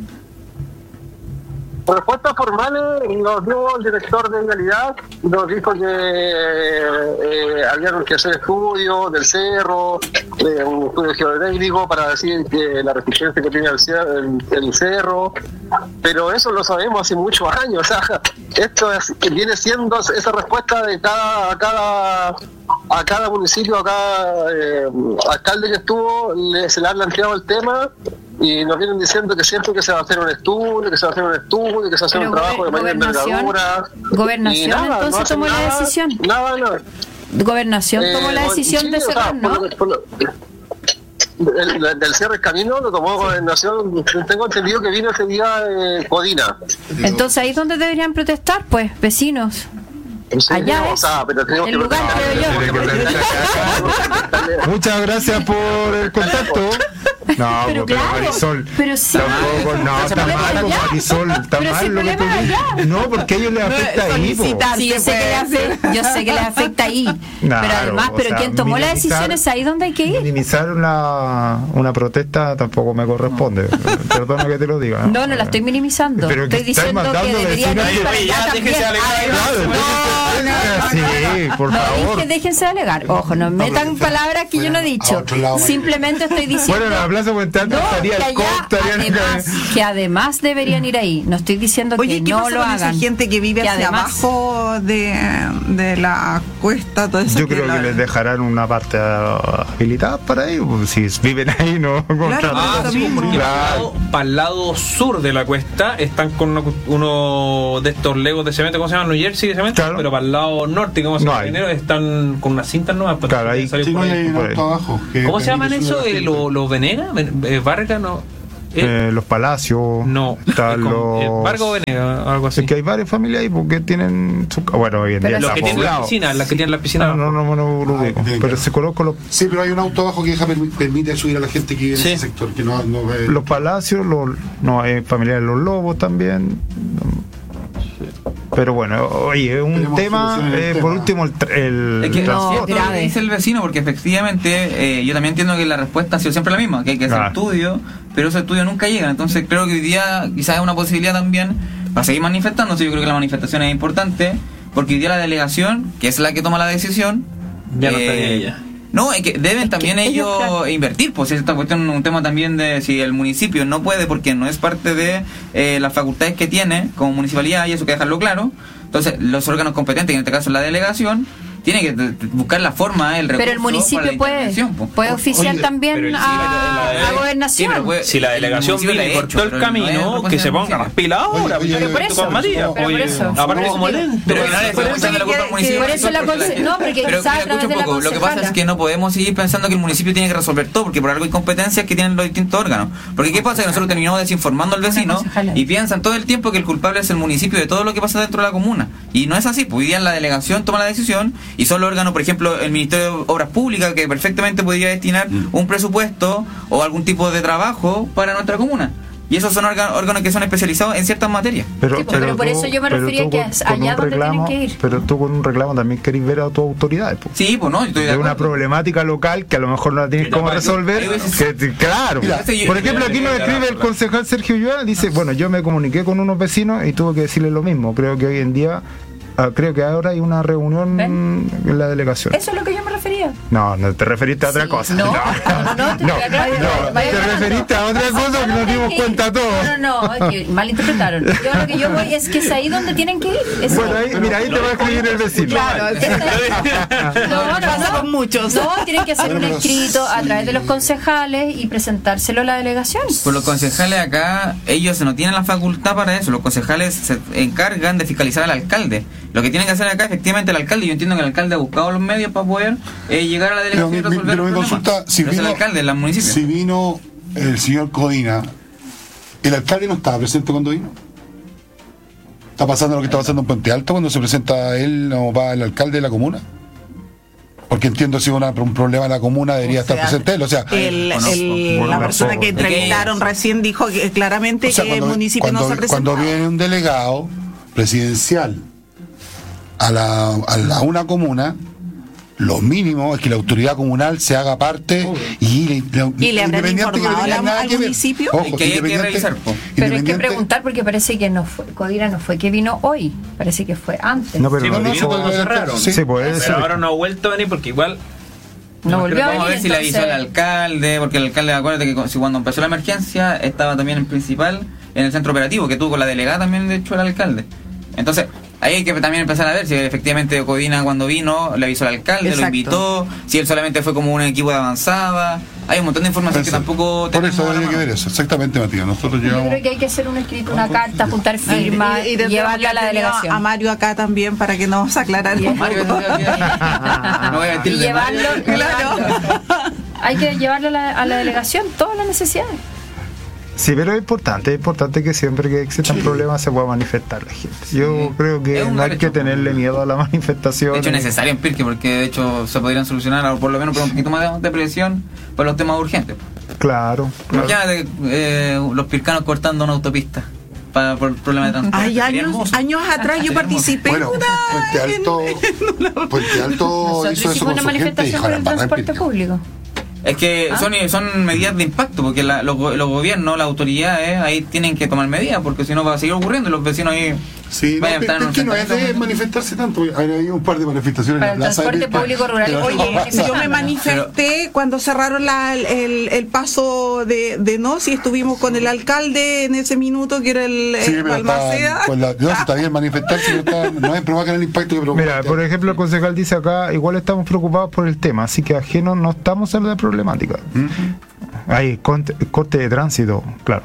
Respuestas formales nos dio el director de vialidad, nos dijo que eh, había que hacer estudios del cerro, eh, un estudio geotécnico para decir que la resistencia que tiene el, cer- el- el cerro, pero eso lo sabemos hace muchos años. O sea, esto es- viene siendo esa respuesta de cada a cada a cada municipio, a cada eh, alcalde que estuvo, le, se le ha planteado el tema. Y nos vienen diciendo que siempre que se va a hacer un estudio, que se va a hacer un estudio, que se va a hacer
Pero
un trabajo de mayor
gobernación-
envergadura.
gobernación,
Y nada,
entonces,
no hacen
tomó la
nada,
decisión.
Nada, nada.
Gobernación tomó
Eh,
la decisión
sí,
de
o sea,
cerrar,
por
¿no?
lo que- por lo- el- del cierre del camino lo tomó Gobernación. Tengo entendido que vino ese día eh, Codina.
Entonces ahí es donde deberían protestar, pues, vecinos.
Sí,
Allá
no,
es
o sea, pero tenemos
el
que
lugar,
protestar,
creo yo.
tenemos que protestar.
Muchas gracias por el contacto. No,
Pero
pero
claro,
Marisol.
pero sí.
Tampoco, no,
Ese
está
problema
mal,
allá.
Marisol. Está
Pero
mal
si el
lo que tú
problema es
dices.
allá.
No, porque a ellos les afecta ahí, po.
solicitar.
Sí, yo sé, que le afecta, yo sé que les afecta ahí.
Claro,
pero además,
o
pero
sea,
quien tomó la
minimizar-
decisión es ahí donde hay que ir.
Minimizar una, una protesta tampoco me corresponde. Perdona que te lo diga.
No, no la estoy minimizando.
Pero que
Estoy
estás
diciendo que
mandando
deberían
vecinos
ir para
Oye, ya,
allá
déjense
también.
alegar.
Además,
Claro,
no,
sí, por
no
favor.
dije déjense alegar. Ojo, no metan
pero
palabras que yo no he
fuera, a
dicho.
otro lado.
Simplemente estoy diciendo
Fueron a la Plaza hacia Puente Alto,
No,
estaría
que,
el
allá,
COP, estaría el-
además, que además deberían ir ahí. No estoy diciendo
Oye,
que
¿qué
no
pasa
lo
con esa
hagan.
gente que vive
Que
hacia
además-
abajo de, de la cuesta, todo eso?
Yo creo
la-
que les dejarán una parte ah, habilitada para ellos, pues, si viven ahí, no contratan.
Ah,
Eso
sí,
mismo.
porque para el,
Claro.
lado, para el lado sur de la cuesta están con uno, uno de estos legos de cemento, ¿cómo se llama? New Jersey de cemento,
Claro.
pero para el lado norte, ¿cómo se
No
llama?
hay.
Dinero, están con unas cintas nuevas. pues,
Claro, ahí-
salió
Sí,
por
no,
ahí.
hay un
por ahí.
auto abajo. que
¿Cómo se llaman
permite
eso?
subir
Eh,
a la
¿Los
gente.
lo Venega? Ven- eh, ¿Vargas? No. Eh,
Eh, los palacios,
no.
están
es como, eh,
los...
Vargas o Venega, algo así.
Es que hay varias familias ahí porque tienen su... Bueno, hoy en
Pero
día
Los
está
que tienen las
poblado.
piscinas, las que tienen las piscinas.
No, no, no, no, no lo
Ah,
digo.
tienen
Pero
que-
se conozco los,
Sí, pero hay un auto abajo que deja, permi- permite subir a la gente que vive en
Sí.
ese sector, que no, no ve-
los palacios, los, no, hay familiares de los lobos también. Pero bueno, oye, un
Tenemos
tema,
solución en el
eh,
tema.
por último, el, tr- el
Es que
No,
transporte.
cierto lo que
grave.
dice el vecino, porque efectivamente eh, yo también entiendo que la respuesta ha sido siempre la misma, que hay que hacer
Claro.
estudios, pero esos estudios nunca llegan. Entonces creo que hoy día quizás es una posibilidad también para seguir manifestándose. Yo creo que la manifestación es importante, porque hoy día la delegación, que es la que toma la decisión,
Ya no está ni ella.
no, es que deben también
que
ellos
ellos, claro.
invertir, pues es esta cuestión un tema también de si el municipio no puede porque no es parte de eh, las facultades que tiene como municipalidad, y eso hay que dejarlo claro. Entonces los órganos competentes, en este caso la delegación, tiene que t- t- buscar la forma, el recurso
Pero el
para la
municipio puede,
intervención, pues.
puede oficiar
Oye,
también
pero el-
a,
sí, pero la-
a
sí,
gobernación.
pero puede-
Si la delegación
el municipio
viene y
le ha
cortó
hecho,
el
pero no es
camino,
responsabilidad
que se
del
ponga las
municipio.
pilas ahora.
Oye,
pero
oye,
por eso, con Matías.
pero por
Oye,
eso.
aparte como
Pero-
lento.
Pero que no le
Por
estamos
eso
echando la
que-
culpa al municipio.
por eso la conse- no, porque
pero,
quizás a
pero
través
escucha
de
un
la
poco, lo que pasa
concejala.
es que no podemos seguir pensando que el municipio tiene que resolver todo, porque por algo hay competencias que tienen los distintos órganos. Porque qué pasa que nosotros terminamos desinformando al vecino
concejala.
y piensan todo el tiempo que el culpable es el municipio de todo lo que pasa dentro de la comuna. Y no es así, pues hoy día la delegación toma la decisión y son los órganos, por ejemplo, el Ministerio de Obras Públicas, que perfectamente podría destinar un presupuesto o algún tipo de trabajo para nuestra comuna. Y esos son órganos, órganos que son especializados en ciertas materias.
Pero,
Sí, pues, pero por eso yo me
pero
refería
tú
que
con-
es
con
allá
un
donde
reclamo,
tienen que ir.
Pero tú con un reclamo también querés ver a tus autoridades. pues.
Sí, pues no, yo estoy de
De una
acuerdo.
problemática local que a lo mejor no la tienes
Que
cómo
capaz-
resolver.
hay veces-
que te- claro.
Mira, yo-
Por ejemplo, aquí nos escribe el concejal Sergio Ulloa, dice, bueno, yo me comuniqué con unos vecinos y tuve que decirles lo mismo. Creo que hoy en día, ah, creo que ahora hay una reunión
¿Ven?
en la delegación.
Eso es lo que yo me refería.
No, no te referiste a otra
Sí.
cosa.
No, no, no, te
no,
estoy aclarando.
no,
Vaya
te
aclarando.
referiste a otra cosa que nos dimos
Sí.
cuenta todos.
No, no, no, es que malinterpretaron. Yo lo que yo voy es que es ahí donde tienen que ir. Es
Bueno, ahí, mira, ahí te va a escribir el vecino.
Claro,
es ahí. No, no,
pasa
no.
con muchos.
No, tienen que hacer
Bueno,
un
pero
escrito a
sí.
través de los concejales y presentárselo a la delegación.
Pues los concejales acá, ellos no tienen la facultad para eso. Los concejales se encargan de fiscalizar al alcalde. Lo que tienen que hacer acá, efectivamente, el alcalde, yo entiendo que el alcalde ha buscado los medios para poder eh, llegar a la
Pero
delegación
mi,
y
mi-
resolver
pero mi
el problema.
consulta, si
Pero es
vino,
el alcalde, el municipio.
si vino el señor Codina, ¿el alcalde no estaba presente cuando vino? ¿Está pasando lo que está pasando en Puente Alto cuando se presenta él, no va el alcalde de la comuna? Porque entiendo si una, un problema en la comuna debería
O
estar
sea,
presente él, o sea,
El-
conozco.
el-
Bueno,
la persona
conozco.
que entrevistaron recién dijo que claramente
o sea,
que
cuando,
el municipio
cuando-
no se presentó.
cuando viene un delegado presidencial a, la, a, la- a una comuna, lo mínimo es que la autoridad comunal se haga parte y, le-
¿Y le habrán
independiente que no
informado
tenga
al-
nada
al
que ver.
municipio?
Ojo,
Es que hay que
independiente-
revisar, po.
Pero hay que
independiente-
preguntar porque parece que no fue, Codina no fue que vino hoy, parece que fue antes.
No, pero
Sí,
lo
porque
dijo-
vino cuando cerraron.
Sí, pues
Pero
eso.
ahora no ha vuelto a venir porque igual.
No volvió a
Vamos a
venir,
ver si le avisó al
entonces-
alcalde, porque el alcalde, acuérdate que cu- si cuando empezó la emergencia estaba también en principal en el centro operativo, que tuvo con la delegada también, de hecho, el alcalde. Entonces, ahí hay que también empezar a ver si efectivamente Codina cuando vino le avisó al alcalde,
Exacto.
lo invitó, si él solamente fue como un equipo de avanzada. Hay un montón de información
Por
que
eso,
tampoco
por
tenemos
eso
a la
habría que
mano.
ver eso, exactamente, Matías. Nosotros
Yo
llevamos.
creo que hay que hacer un escrito, una carta, juntar firmas y,
y tendremos
llevarla a la
que tener
delegación.
a Mario acá también para que nos aclarara un
Mario,
poco.
no voy a
Y
mentir de
llevarlo,
Mario.
Claro.
hay que llevarlo a la, a la delegación, todas las necesidades.
Sí, pero es importante, es importante que siempre que existan problemas se pueda manifestar la gente. Yo creo que
Es un
no hay
derecho.
que tenerle miedo a la manifestación.
De hecho, es necesario en Pirque, porque de hecho se podrían solucionar, o por lo menos por un poquito más de presión, por los temas urgentes.
Claro, claro.
Imagínate eh, los pircanos cortando una autopista para, por problemas de transporte.
Hay
Sería
años,
hermoso.
años atrás yo
Sería hermoso.
participé
Bueno,
en una.
Puente Alto, Puente Alto
Nosotros
hizo eso
hicimos
con
una
su gente y
manifestación por
dejaron
el
barrar en
transporte
Pirque.
público.
Es que
¿Ah?
son, son medidas de impacto, porque la- los, go- los gobiernos, las autoridades, ahí tienen que tomar medidas, porque si no va a seguir ocurriendo y los vecinos ahí
Sí, no,
vayan a estar en
es
un
que no es de
centro.
manifestarse tanto. Hay, hay un par de manifestaciones
Para
en
el
la plaza. de
transporte
Pirque,
público rural.
pero no
Oye,
pasa.
yo me manifesté cuando cerraron la, el, el, el paso de, de Nos y estuvimos con el alcalde en ese minuto que era el,
Sí,
el
pero
Balmaceda.
está, pues la, no, está bien manifestarse, pero está, no es provocar el impacto que provoca.
Mira, por ejemplo, el concejal dice acá, igual estamos preocupados por el tema, así que ajenos no estamos en la problemática. Hay corte, corte de tránsito, claro.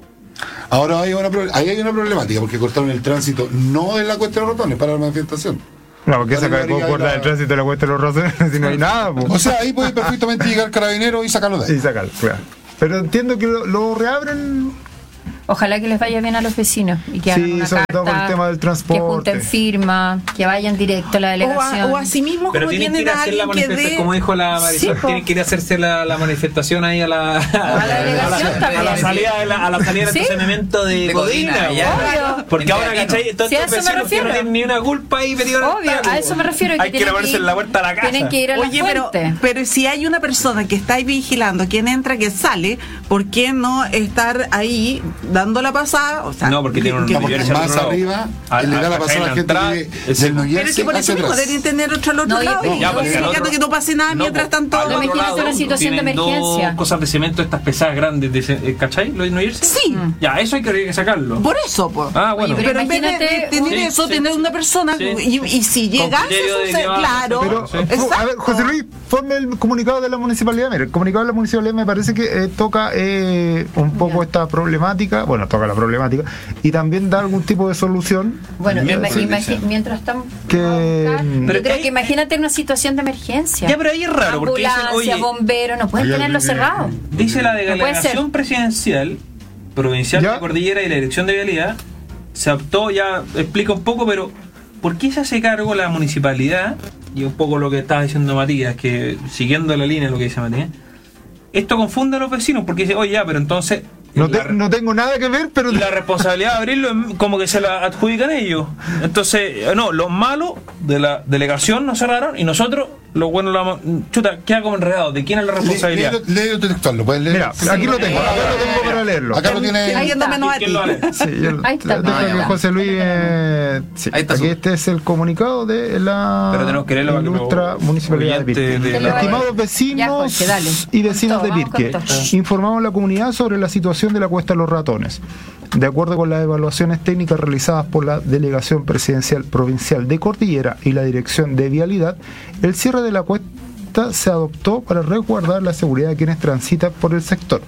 Ahora hay una, pro- ahí hay una problemática, porque cortaron el tránsito no en la cuesta de los ratones para la manifestación.
No, porque se
Cortaron
acaba de
la-
cortar el tránsito de la cuesta de los razones si no hay nada, po.
O sea, ahí puede perfectamente llegar carabinero y sacarlo de ahí.
Y sacarlo, claro. Pero entiendo que lo, lo reabren.
Ojalá que les vaya bien a los vecinos y que
Sí,
hagan una
sobre
carta,
todo con el tema del transporte.
que junten firmas, que vayan directo a la
O,
delegación.
a, o así mismo
Pero
como
tienen que
tienen
ir a
a
hacer la
alguien que
manifestación,
dé...
como dijo la Marisol,
Sí, po.
tienen que ir a hacerse la, la manifestación ahí a la,
A la delegación
a la,
también.
a la salida de la, a la salida del
Sí.
estacionamiento de,
De
Codina,
Codina, ya.
Obvio.
porque ahora
Claro.
¿cachai? Todos
Sí, a
estos
eso me
vecinos que no
refiero.
tienen ni una culpa ahí metidos en el
Obvio,
taco.
a eso me refiero. que
Hay que ir a
tienen
ponerse
ir-
en la vuelta a la casa.
Tienen que ir a la
Oye, pero,
fuente.
pero si hay una persona que está ahí vigilando quién entra, quién sale, ¿por qué no estar ahí dando la pasada? O sea,
No, porque tiene un
que-
No, porque
hacia el
más
otro lado.
arriba,
A-
es legal
a-
a pasar
en
a la gente
entrada,
que
es-
del
Pero es que
Noyense
por eso
hacia
mismo
atrás.
deben tener otro al otro
No, y-
lado.
y-
Y
ya,
no
porque al
significando
otro-
que no pase nada
No,
mientras
po,
tanto.
al otro
imagínate
lado
una situación de
tienen
emergencia.
dos cosas de cemento, estas pesadas grandes, de, ce- eh, ¿cachai? ¿Lo de no irse?
Sí,
Ya, eso hay que sacarlo.
por eso, pues.
Ah, bueno.
Oye,
Pero en vez de, de
imagínate
tener
un-
eso,
Sí,
tener
sí,
una persona
sí.
y, y si llegase
criterio
a
de
suceder,
que va a
claro,
Pero,
Sí.
a ver,
exacto.
José Luis, ponme el comunicado de la municipalidad. Mira, el comunicado de la municipalidad me parece que eh, toca eh, un poco
Ya.
esta problemática, bueno, toca la problemática, y también da algún tipo de solución.
Bueno,
Ya,
ima-
sí.
imagi- mientras estamos.
Que-
Yo
Pero
creo
ahí-
que imagínate una situación de emergencia.
Ya, pero ahí es raro, porque dicen,
Ambulancia,
oye,
bomberos, no pueden
Hay
tenerlo
alguien que-
cerrado.
dice la
No puede
delegación
ser.
presidencial, provincial
¿Ya?
de Cordillera y la Dirección de Vialidad, se optó, ya explica un poco, pero ¿por qué se hace cargo la municipalidad? Y un poco lo que estaba diciendo Matías, que siguiendo la línea de lo que dice Matías, esto confunde a los vecinos, porque dice, oye, ya, pero entonces...
No,
la-
te- no tengo nada que ver, pero...
y la responsabilidad de abrirlo es como que se la adjudican ellos. Entonces, eh, no, los malos de la delegación nos cerraron y nosotros, los buenos, la, chuta, queda como enredado. ¿De quién es la responsabilidad?
Léelo léelo textual, lo puedes leer.
Mira, aquí lo tengo, acá lo tengo para leerlo.
Acá lo tiene.
Ahí anda menos a
¿Quién
ti.
lo hará?
Sí, yo-
Ahí está.
deja
Ah, ya
que
va.
José Luis. eh, sí,
Ahí está
aquí
su-
este es el comunicado de la
Pero tenemos que leerlo para que
ilustra
los
municipalidad de
oyentes
Pirque.
de
la-
Estimados
Ya,
vecinos
Jorge, dale.
y vecinos
Con
de
todo, vamos
Pirque,
con todo.
informamos a la comunidad sobre la situación de la Cuesta de los Ratones. De acuerdo con las evaluaciones técnicas realizadas por la Delegación Presidencial Provincial de Cordillera y la Dirección de Vialidad, el cierre de la cuesta se adoptó para resguardar la seguridad de quienes transitan por el sector.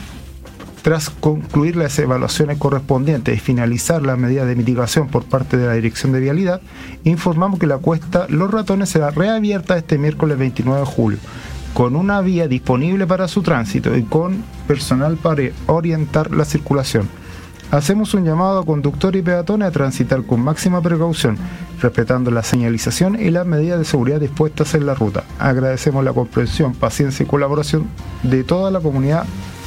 Tras concluir las evaluaciones correspondientes y finalizar las medidas de mitigación por parte de la Dirección de Vialidad, informamos que la cuesta Los Ratones será reabierta este miércoles veintinueve de julio, con una vía disponible para su tránsito y con personal para orientar la circulación. Hacemos un llamado a conductores y peatones a transitar con máxima precaución, respetando la señalización y las medidas de seguridad dispuestas en la ruta. Agradecemos la comprensión, paciencia y colaboración de toda la comunidad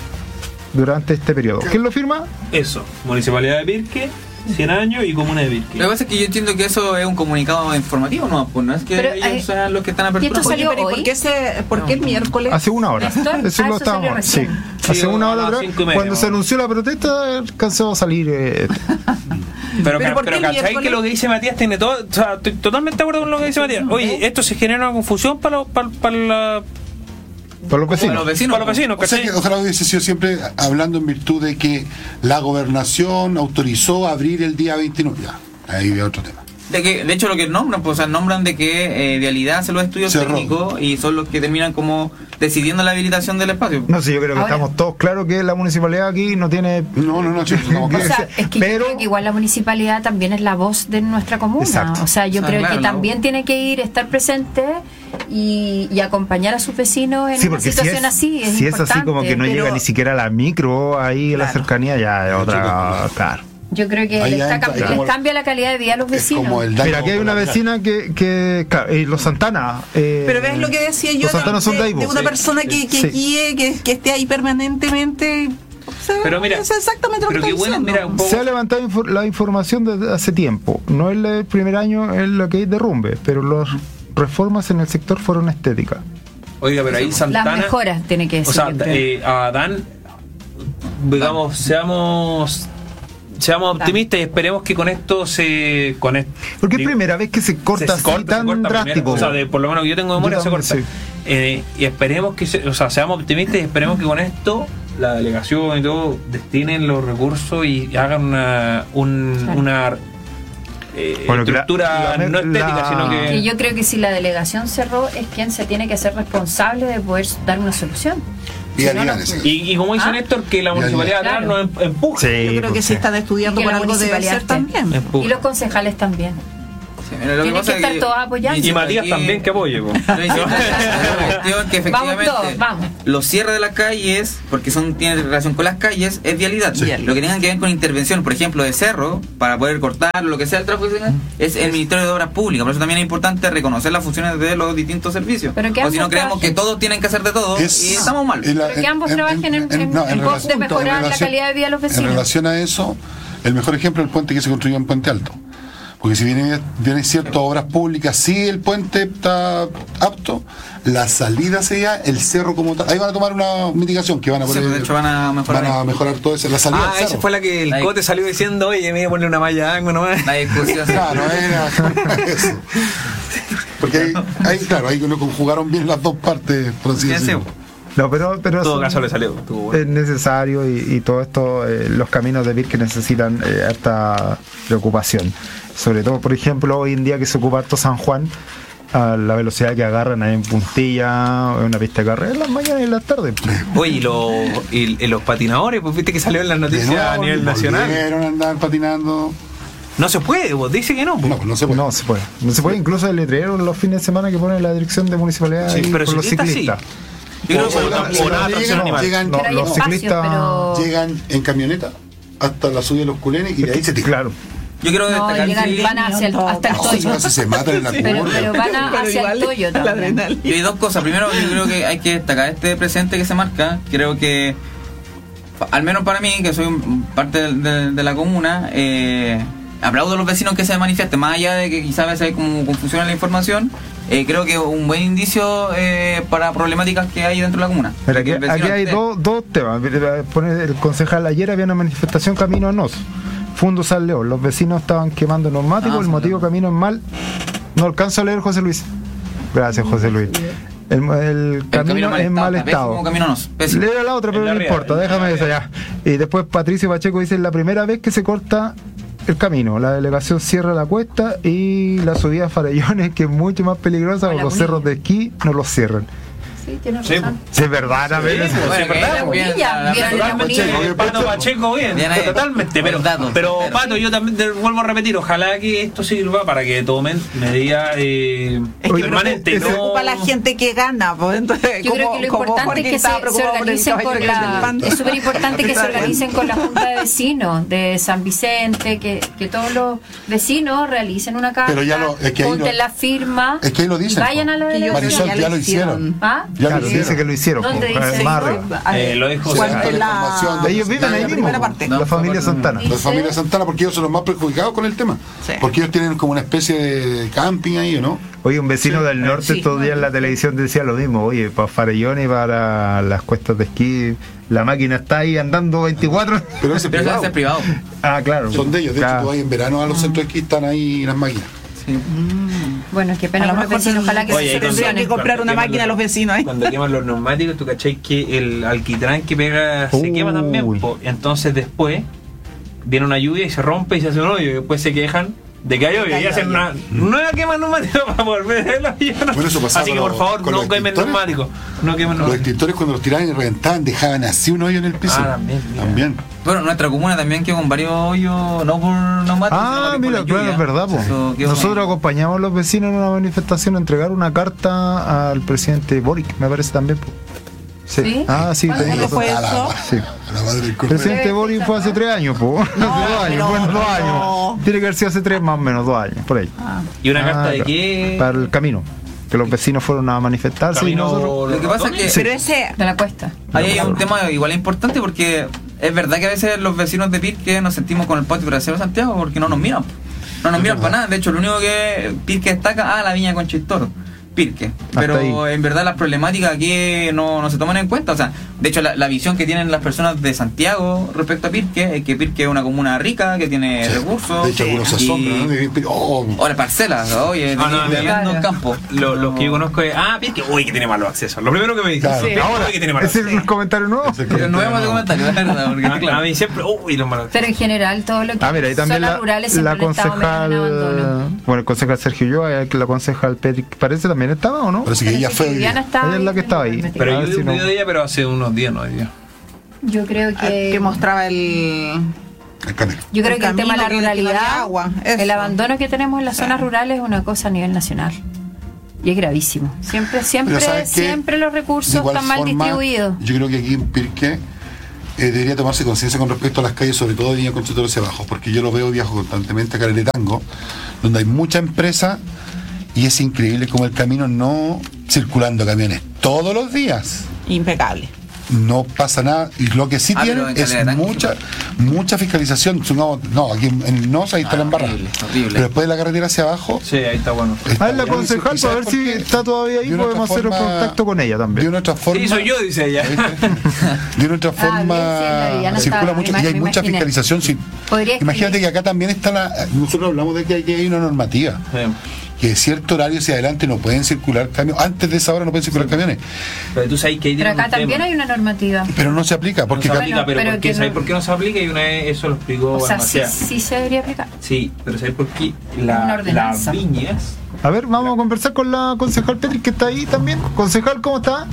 durante este periodo. ¿Quién lo firma?
Eso, Municipalidad de Pirque, cien años y Comuna de Pirque.
Lo que pasa es que yo entiendo que eso es un comunicado informativo, ¿no? Pues no es que
Pero,
ellos
eh,
sean los que están
¿y esto
aperturados.
salió
Oye, pero ¿y
hoy?
¿por qué, se, por qué el miércoles?
Hace una hora.
¿Esto?
Eso
Ah,
lo
eso salió
estábamos. Sí.
recién.
Hace
Sí,
una
a
hora
las
atrás,
cinco y media,
cuando se
¿no?
anunció la protesta, alcanzó a salir. eh,
Pero,
Pero
pero,
¿por qué el
¿cachai
miércoles?
que lo que dice Matías tiene todo? O sea, estoy totalmente de acuerdo con lo que dice Matías. Oye, esto se genera una confusión para, los- para, para, la-
por los vecinos.
Para los vecinos.
para los vecinos,
O sea
¿cachai?
que ojalá hubiese sido siempre hablando en virtud de que la gobernación autorizó abrir el día veintinueve. Ya, ahí había otro tema.
De, que, de hecho, lo que nombran, pues, o sea, nombran de que eh, Vialidad hace los estudios
Cerró.
técnicos y son los que terminan como decidiendo la habilitación del espacio.
No sé, yo creo que
Ahora-
estamos todos claros que la municipalidad aquí no tiene.
No, no, no, chicos, estamos
O
claros.
sea, es que
Pero-
yo creo que igual la municipalidad también es la voz de nuestra comuna.
Exacto.
O sea, yo
O sea,
creo
claro,
que
la
también
voz.
tiene que ir, estar presente y, y acompañar a sus vecinos en
Sí,
una
porque si
situación
es,
así. Es
si es así como que no
importante,
llega
pero
ni siquiera la micro ahí en la
Claro.
cercanía, ya es otra. Claro.
Yo creo que
Ahí
les,
ya
está
entra-
cam-
es
les
como-
cambia la calidad de vida a los
Es
vecinos.
como el daño
Mira, aquí hay una
colateral.
vecina que. que claro, eh, los Santana. eh,
Pero ves lo que decía yo
Los Santana son de
de,
ahí,
de
vos.
una
Sí,
persona que, que
sí.
guíe, que, que esté ahí permanentemente. O sea,
Pero mira,
es exactamente lo que
pero
estoy
qué bueno,
diciendo.
mira, un poco-
Se ha levantado infor- la información desde hace tiempo. No es el primer año en lo que hay derrumbe, pero las reformas en el sector fueron estéticas.
Oiga, pero ahí Santana.
Las mejoras tiene que
O
decir.
sea,
yo creo.
eh, a Dan, digamos, seamos seamos optimistas y esperemos que con esto se... Con esto,
Porque es
digo,
primera vez que se corta
se
así
corta,
tan
se corta
drástico.
primero. O sea, de, por lo menos que yo tengo memoria,
Yo
se
también,
corta.
sí.
Eh, y esperemos que, se, o sea, seamos optimistas y esperemos que con esto la delegación y todo destinen los recursos y hagan una, un,
Claro.
una eh,
Bueno, que la-
estructura
la-
no estética,
la-
sino que...
Y yo creo que si la delegación cerró, es quien se tiene que hacer responsable de poder dar una solución.
Y
Si
a
no, no-
Linares, sí.
Y, y como dice
Ah.
Néstor, que la
Ya,
municipalidad
ya.
atrás nos em- empuje.
Sí,
Yo creo que
pues,
si están estudiando
Y que
por
la
algo debe
municipalidad
ser
esté.
también.
Empuje.
Y los concejales también.
Sí, mira, lo
Tienen
pasa
que
es
estar todos apoyando.
Y Matías
aquí-
también, que apoye. po.
Estoy diciendo la cuestión que
Vamos
efectivamente
todos, vamos.
los cierres de las calles, porque son tienen relación con las calles, es vialidad.
Sí.
Lo que tengan que ver con intervención, por ejemplo, de cerro, para poder cortar lo que sea el tráfico, es el Ministerio de Obras Públicas. Por eso también es importante reconocer las funciones de los distintos servicios.
Pero que
o si no
ambos
creemos
trabajen.
que todos tienen que hacer de todo
Es-
y estamos mal.
en la-
Pero que ambos trabajen en- en-
no,
en pos de
relación-
mejorar
en
la
relación-
calidad de vida de los vecinos.
En relación a eso, el mejor ejemplo es el puente que se construyó en Puente Alto. Porque si vienen, vienen ciertas obras públicas, sí el puente está apto, la salida sería el cerro como tal. Ahí van a tomar una mitigación que van a
Sí,
poner,
de hecho van a mejorar.
van a mejorar todo eso, la salida
Ah,
del
esa
cerro.
fue la que el
Ahí.
Cote salió diciendo, oye, me voy a poner una malla de ángulo nomás.
La discusión.
Claro, era eso. Porque ahí, ahí, claro, ahí no conjugaron bien las dos partes, por así
Sí,
decirlo.
sí.
No, pero, pero
En todo
son-
caso le salió. estuvo bueno.
es necesario y, y todo esto, eh, los caminos de Pirque necesitan eh, harta preocupación. Sobre todo, por ejemplo, hoy en día que se ocupa harto San Juan, a la velocidad que agarran ahí en puntilla, en una pista de carrera, en las mañanas y en las tardes.
Oye, y, los y, y los patinadores, pues viste que salió en las
De
noticias
nuevo,
a nivel nacional.
volvieron a andar patinando.
No se puede, vos dice que no. po.
No, pues no se puede.
No se puede. No se puede, incluso el letrero los fines de semana que pone la dirección de municipalidad
Sí,
ahí
pero
con los
ciclistas sí.
ciclistas.
Yo creo que
O
por-
sea,
por
llegan-
nada, tracción animal.
llegan,
No,
Pero hay
los
espacios,
ciclistas
pero...
llegan en camioneta hasta la subida de los culenes y de ahí se tiran.
Claro.
Yo quiero
No,
destacar
llegan,
sí,
van hacia el, hasta el
No,
toyo.
si se matan en la
Pero,
curva.
pero van a-
Pero
hacia
igual
el toyo
la
también.
adrenalina.
Y hay dos cosas. Primero, yo creo que hay que destacar este presente que se marca. Creo que, al menos para mí, que soy un- parte de, de- de la comuna, eh, aplaudo a los vecinos que se manifiesten. Más allá de que quizás a veces hay como confusión en la información, eh, creo que un buen indicio eh, para problemáticas que hay dentro de la comuna.
Pero aquí,
Que el vecino
aquí hay
esté-
dos, dos temas. Mira, pone el concejal ayer había una manifestación camino a Nos, Fundo San León. Los vecinos estaban quemando neumáticos,
Ah,
el
sí,
motivo
claro.
camino es mal. No alcanzo a leer, José Luis. Gracias, José Luis. El, el
El
camino es en mal estado.
Pésimo camino nos. Pésimo.
Leo la otra,
En
pero
la
no
arriba,
importa,
en la
déjame
arriba.
eso ya. Y después Patricio Pacheco dice: la primera vez que se corta el camino, la delegación cierra la cuesta y la subida a Farellones, que es mucho más peligrosa, porque
la
los
Munilla.
cerros de esquí no los cierran.
Sí, tienes
Sí,
razón.
Sí, es verdad, también.
pues,
Bueno,
sí,
que
verdad,
bien,
Munilla,
la-
bien,
la-
la Munilla.
Eh, Pato Pacheco, bien,
Bien ahí.
totalmente. Pero,
Buen dato.
pero
Pero-
Pato, yo también te vuelvo a repetir, ojalá que esto sirva para que tomen medidas eh,
Es que
permanentes. y
me preocupa
no-
la gente que gana, pues entonces
Yo creo que lo
como
importante
Jorge
es que
estaba
se, se
preocupado por el
organicen con
caballo
la.
del pan.
Es súper importante que se
Claro.
organicen con la Junta de Vecinos de San Vicente, que, que todos los vecinos realicen una carta,
Pero ya lo- es que ahí
junten
lo-
la firma
es que ahí lo dicen,
y vayan
po.
a la
Que yo creo
delegación.
Marisol, ya lo hicieron.
¿Ah?
Ya
Claro,
lo
dice
hicieron.
que lo hicieron.
¿Dónde
pues,
dice?
más arriba.
Eh, lo dijo
Cuando
Santana.
en la-
Información de-
Ellos viven
la
ahí mismo,
primera
po,
parte.
la familia Santana.
¿Y?
La familia Santana, porque ellos son los más perjudicados con el tema.
Sí.
Porque ellos tienen como una especie de camping ahí, ¿o no?
Oye, un vecino del norte
Sí.
estos días en la televisión decía lo mismo. Oye, para Farellones y para las cuestas de esquí, la máquina está ahí andando veinticuatro.
Pero ese es
Pero eso
privado.
es privado.
Ah, claro.
Son de ellos. De
Claro.
hecho, tú vas en verano a los centros de esquí, están ahí las máquinas.
Bueno, qué
A
pena
lo
por los
mejor
vecinos, ojalá que
Oye,
se
y cuando-
tendrían que
solucione.
comprar una
queman
máquina a
los-
los vecinos ahí.
Cuando queman los neumáticos, tú cachai que el alquitrán que pega se
Uy.
quema también. po. Entonces después viene una lluvia y se rompe y se hace un hoyo. Y después se quejan de que hay hoyo y hacen una nueva quema de neumáticos para volver el hoyo.
Bueno, eso pasaba
Así que
con
por
los-
favor,
con
no
los
quemen
extintores.
neumáticos. No quemen
Los
neumáticos.
extintores cuando los tiraban y reventaban, dejaban así un hoyo en el piso.
Ah, también, mira.
También.
Bueno, nuestra comuna también quedó con varios hoyos, no por neumáticos,
Ah,
sino que por
mira,
la
claro,
lluvia.
es verdad. po.
Eso quedó-
Nosotros acompañamos a los vecinos en una manifestación a entregar una carta al presidente Boric, me parece también. po. Sí.
¿Sí?
Ah, sí,
¿Cuándo
tenés
fue
razón.
A la,
eso?
Sí.
a la madre del
El
cordero.
presidente Boric fue hace tres años, po. hace dos años,
pero-
bueno, dos
pero-
años. Tiene que haber sido hace tres más o menos, dos años, por ahí.
¿Y una
Ah,
carta de
claro.
qué?
Para el camino. Que los vecinos fueron a manifestarse y
Camino-
nosotros.
Lo que pasa es que
Pero ese
De la cuesta.
ahí hay un tema igual importante porque es verdad que a veces los vecinos de Pirque nos sentimos con el patio trasero de Santiago porque no nos miran. No nos miran para nada. De hecho, lo único que Pirque destaca, ah, la viña con Chistoro. Pirque.
Hasta
Pero
ahí.
en verdad las problemáticas aquí no, no se toman en cuenta. O sea, de hecho la, la visión que tienen las personas de Santiago respecto a Pirque es que Pirque es una comuna rica, que tiene recursos.
De hecho, algunos se
y-
asombran, ¿no? Y- oh,
O las parcelas, oye,
Ah, no,
viviendo en campo.
Lo, los que yo conozco es, ah, Pirque, uy, que tiene malos accesos. Lo primero que me dicen,
Claro.
Pirque,
Ahora,
uy, que tiene malos
ese es
accesos.
un comentario nuevo.
ese
Pero no vemos de comentarios, la verdad, porque
A, a
claro.
mí siempre, uy, los malos accesos.
Pero en general todo lo que
Ah, mira, y también
zonas
la,
rurales
la
siempre han estado medio en abandono.
concejal, bueno, el concejal Sergio Ulloa, la concejal Petri, parece también estaba, ¿o no?
parece que ella
Parece
fue.
que Viviana estaba
Ella es la
ahí,
que estaba ahí.
metida.
Pero
A
yo
ver
vi
si
un
no-
video de ella, pero hace unos días, no hoy día.
Yo creo que
que mostraba el
El camino.
Yo creo
el
que el tema de la
camino que- que no había
ruralidad,
agua, eso.
el abandono que tenemos en las zonas rurales es una cosa a nivel nacional. Y es gravísimo. Siempre, siempre,
Pero ¿sabes qué?
siempre los
De
recursos
igual
están mal
forma,
distribuidos.
Yo creo que aquí en Pirque eh, debería tomarse conciencia con respecto a las calles, sobre todo de Viña Constitución hacia abajo, porque yo lo veo, viajo constantemente a Caleritango, donde hay mucha empresa y es increíble como el camino no circulando camiones todos los días.
impecable.
No pasa nada, y lo que sí
Ah, pero
tienen
en
es
Caleritango,
mucha mucha fiscalización. No, no, aquí en, en Nos ahí está la embarrada.
horrible, horrible.
Pero después de la carretera hacia abajo.
Sí, ahí está bueno.
está
A ver, la
bueno.
concejal,
¿Y
para
sabes
ver
por
si
qué?
está todavía ahí,
De una
podemos
otra
hacer un
forma-
contacto con ella
De
también.
una otra forma.
Sí, soy yo, dice ella.
De una otra forma
bien, sí, la Viviana
circula
estaba,
mucho
me
y hay
imag- me
mucha
imaginé.
fiscalización. Sí.
Podría
Imagínate
escribir.
que acá también está la. Nosotros hablamos de que hay, que hay una normativa.
Sí.
Que de cierto horario hacia adelante no pueden circular camiones. Antes de esa hora no pueden circular camiones.
Pero tú sabes que ahí
Pero
tiene
acá
un
también
tema.
hay una normativa.
Pero no se aplica. Porque
No se
cam-
aplica, pero,
pero
¿por qué?
que
¿Sabes
no-
por qué no se aplica? Y una vez eso lo explicó
O sea, sí,
Balmaceda.
sí se debería aplicar.
Sí, pero ¿sabes por qué?
Una
La,
ordenanza.
las viñas.
A ver, vamos a conversar con la concejal Petri, que está ahí también. Concejal, ¿cómo está?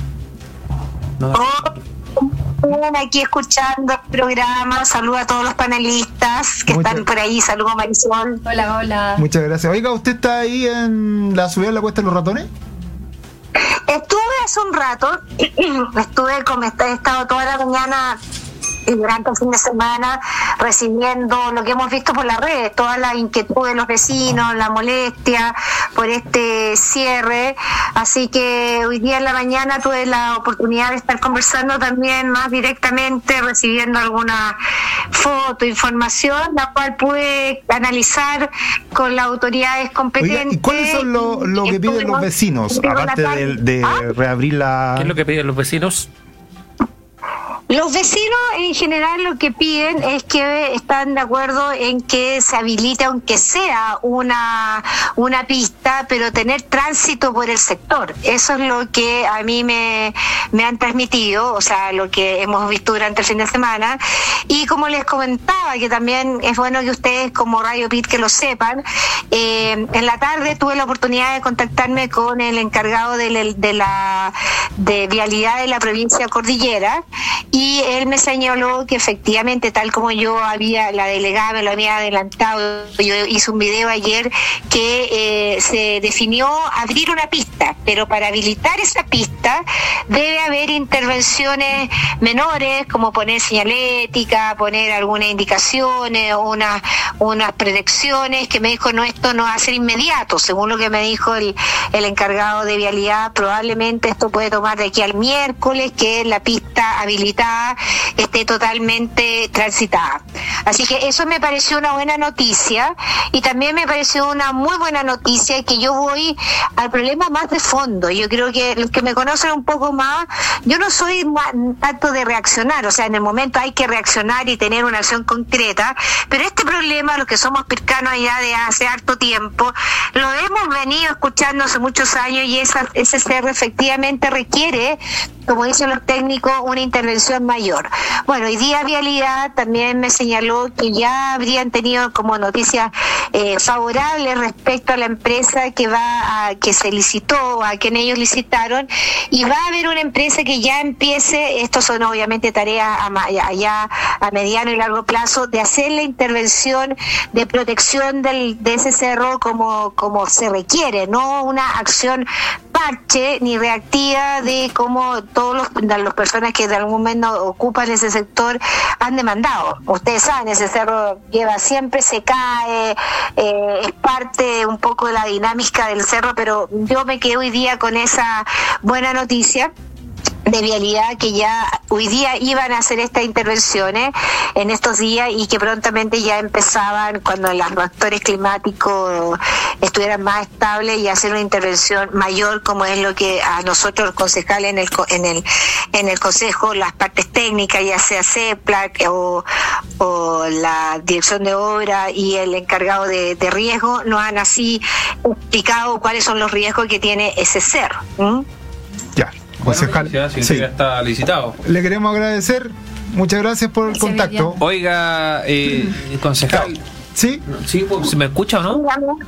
Bien, aquí escuchando el programa, saludo a todos los panelistas que
Muchas-
están por ahí, saludo a Marisol.
Hola, hola.
Muchas gracias. Oiga, ¿usted está ahí en la subida de la Cuesta de los Ratones?
Estuve hace un rato, estuve como he estado toda la mañana y durante el fin de semana recibiendo lo que hemos visto por las redes, toda la inquietud de los vecinos, la molestia por este cierre, así que hoy día en la mañana tuve la oportunidad de estar conversando también más directamente, recibiendo alguna foto, información, la cual pude analizar con las autoridades competentes.
Oiga, ¿y cuáles son lo, lo que piden los vecinos, aparte de, de
¿Ah?
reabrir la...
¿Qué es lo que piden los vecinos?
Los vecinos en general lo que piden es que están de acuerdo en que se habilite aunque sea una, una pista, pero tener tránsito por el sector. Eso es lo que a mí me, me han transmitido, o sea, lo que hemos visto durante el fin de semana. Y como les comentaba, que también es bueno que ustedes como Radio Pit que lo sepan, eh, en la tarde tuve la oportunidad de contactarme con el encargado de la, de la de vialidad de la provincia Cordillera, y él me señaló que efectivamente, tal como yo había, la delegada me lo había adelantado, yo hice un video ayer que eh, se definió abrir una pista, pero para habilitar esa pista debe haber intervenciones menores, como poner señalética, poner algunas indicaciones, unas unas predicciones, que me dijo, no, esto no va a ser inmediato, según lo que me dijo el, el encargado de vialidad, probablemente esto puede tomar de aquí al miércoles, que la pista habilitada esté totalmente transitada. Así que eso me pareció una buena noticia, y también me pareció una muy buena noticia que yo voy al problema más de fondo. Yo creo que los que me conocen un poco más, yo no soy ma- tanto de reaccionar, o sea, en el momento hay que reaccionar y tener una acción concreta, pero este problema, los que somos pircanos ya de hace harto tiempo, lo hemos venido escuchando hace muchos años, y esa, ese cerro efectivamente requiere, como dicen los técnicos, una intervención mayor. Bueno, hoy día Vialidad también me señaló que ya habrían tenido como noticias eh, favorables respecto a la empresa que va a, que se licitó, a quien ellos licitaron, y va a haber una empresa que ya empiece, estos son obviamente tareas a, ma- allá a mediano y largo plazo, de hacer la intervención de protección del, de ese cerro como, como se requiere, no una acción parche ni reactiva de como todos los las personas que de algún momento ocupan ese sector han demandado. Ustedes saben, ese cerro lleva siempre, se cae, eh, es parte un poco de la dinámica del cerro, pero yo me quedé hoy día con esa buena noticia de vialidad que ya hoy día iban a hacer estas intervenciones en estos días y que prontamente ya empezaban cuando los factores climáticos estuvieran más estables y hacer una intervención mayor, como es lo que a nosotros los concejales en el en el en el consejo, las partes técnicas, ya sea CEPLAC o, o la dirección de obra y el encargado de, de riesgo, nos han así explicado cuáles son los riesgos que tiene ese cerro. ¿Mm?
Ya. Concejal,
bueno, si
sí.
ya está licitado.
Le queremos agradecer. Muchas gracias por el
Gracias,
contacto.
Vivian.
Oiga, eh, concejal.
¿Sí?
¿Sí? ¿Se me escucha o no?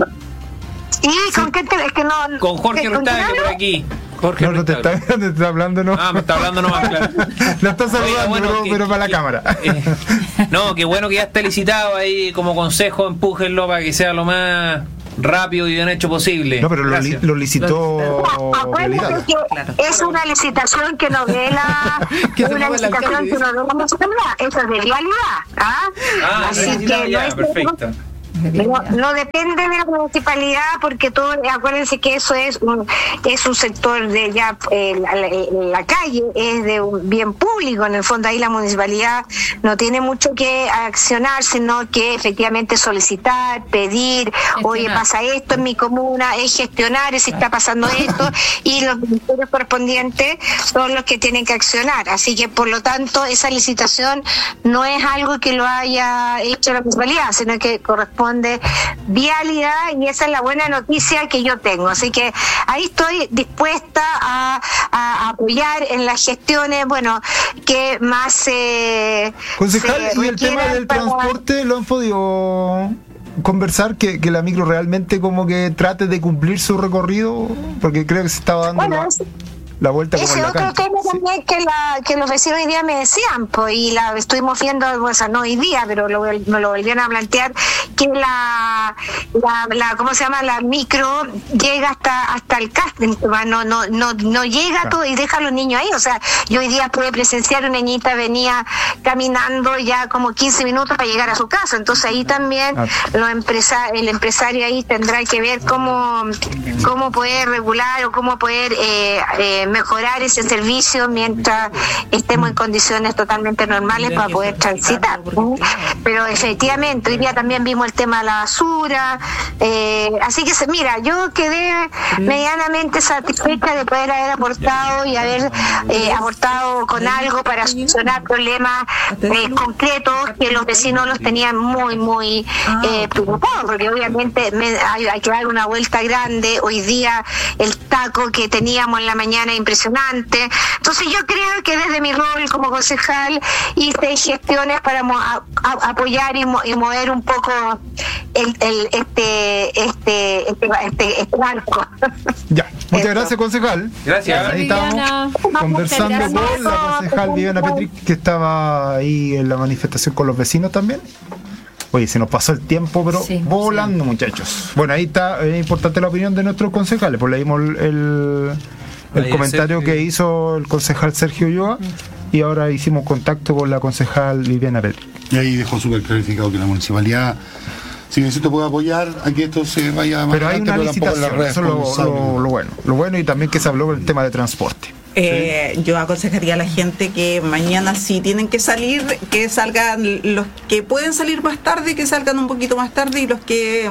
¿Y con qué te, es que no?
Con Jorge
¿con
Rustave,
quién
por
hablo?
aquí. Jorge
No, no te está,
Rustave.
te está hablando, no.
Ah, me está hablando nomás, claro.
Lo está saludando,
Oiga, bueno,
pero,
que-
pero para la
que-
cámara.
eh, no, qué bueno que ya esté licitado ahí como consejo, empújenlo para que sea lo más rápido y bien hecho posible.
No, pero lo, li-
Gracias.
lo licitó
Acuérdense
Vialidad.
que es una licitación que no ve la
Que se
una
mueva el
licitación
alcalde,
que no ve la municipalidad, eso es de vialidad, ¿ah?
Ah,
Así
licitado
que
ya,
no es
perfecto.
No, no depende de la municipalidad porque todo, acuérdense que eso es un es un sector de ya eh, la, la- la calle es de un bien público, en el fondo ahí la municipalidad no tiene mucho que accionar, sino que efectivamente solicitar, pedir, oye, pasa esto en mi comuna, es gestionar si está pasando esto y los ministerios correspondientes son los que tienen que accionar, así que por lo tanto esa licitación no es algo que lo haya hecho la municipalidad, sino que corresponde vialidad y esa es la buena noticia que yo tengo, así que ahí estoy dispuesta a, a apoyar en las gestiones, bueno, que más eh,
Concejal,
se
¿y el tema
requieran
del
para-
transporte lo han podido conversar? Que, que la micro realmente como que trate de cumplir su recorrido, porque creo que se estaba dando
Bueno,
la,
es-
la vuelta como
Ese
en la
otro
cancha.
tema
Sí.
también que, la, que los vecinos hoy día me decían, pues, y la estuvimos viendo, o sea, no hoy día, pero lo, me lo volvieron a plantear, que la, la, la, ¿cómo se llama? La micro llega hasta hasta el casting, no, no, no, no llega todo y deja a los niños ahí, o sea, yo hoy día pude presenciar una niñita venía caminando ya como quince minutos para llegar a su casa, entonces ahí también
Ah.
los empresa, el empresario ahí tendrá que ver cómo, cómo poder regular o cómo poder eh, eh, mejorar ese servicio mientras estemos en condiciones totalmente normales para poder transitar. ¿no? Pero efectivamente, hoy día también vimos el tema de la basura, eh, así que se- mira, yo quedé medianamente satisfecha de poder haber aportado y haber eh, aportado con algo para solucionar problemas eh, concretos que los vecinos los tenían muy, muy eh, preocupados, porque obviamente me- hay, hay que dar una vuelta grande, hoy día el taco que teníamos en la mañana es impresionante, entonces yo creo que desde mi rol como concejal hice gestiones para mo- a- a- apoyar y, mo- y mover un poco el, el este este este, este, este barco.
Ya, muchas
Eso.
gracias, concejal.
Gracias.
Ahí
Viviana.
estamos conversando
Muchas
con
gracias.
la concejal Viviana Petric, que estaba ahí en la manifestación con los vecinos también. Oye, se nos pasó el tiempo, pero
Sí,
volando, muchachos. Bueno, ahí está, es importante la opinión de nuestros concejales, pues leímos el, el, el
Ahí
comentario
Sergio.
que hizo el concejal Sergio Ulloa y ahora hicimos contacto con la concejal Viviana Petric.
Y ahí dejó súper clarificado que la municipalidad, si necesito, puede apoyar a que esto se vaya más
Pero hay
adelante,
una
pero tampoco
licitación,
la
eso es lo,
responsable.
lo- lo bueno. Lo bueno y también que se habló del tema de transporte.
Eh, yo aconsejaría a la gente que mañana si tienen que salir, que salgan los que pueden salir más tarde, que salgan un poquito más tarde y los que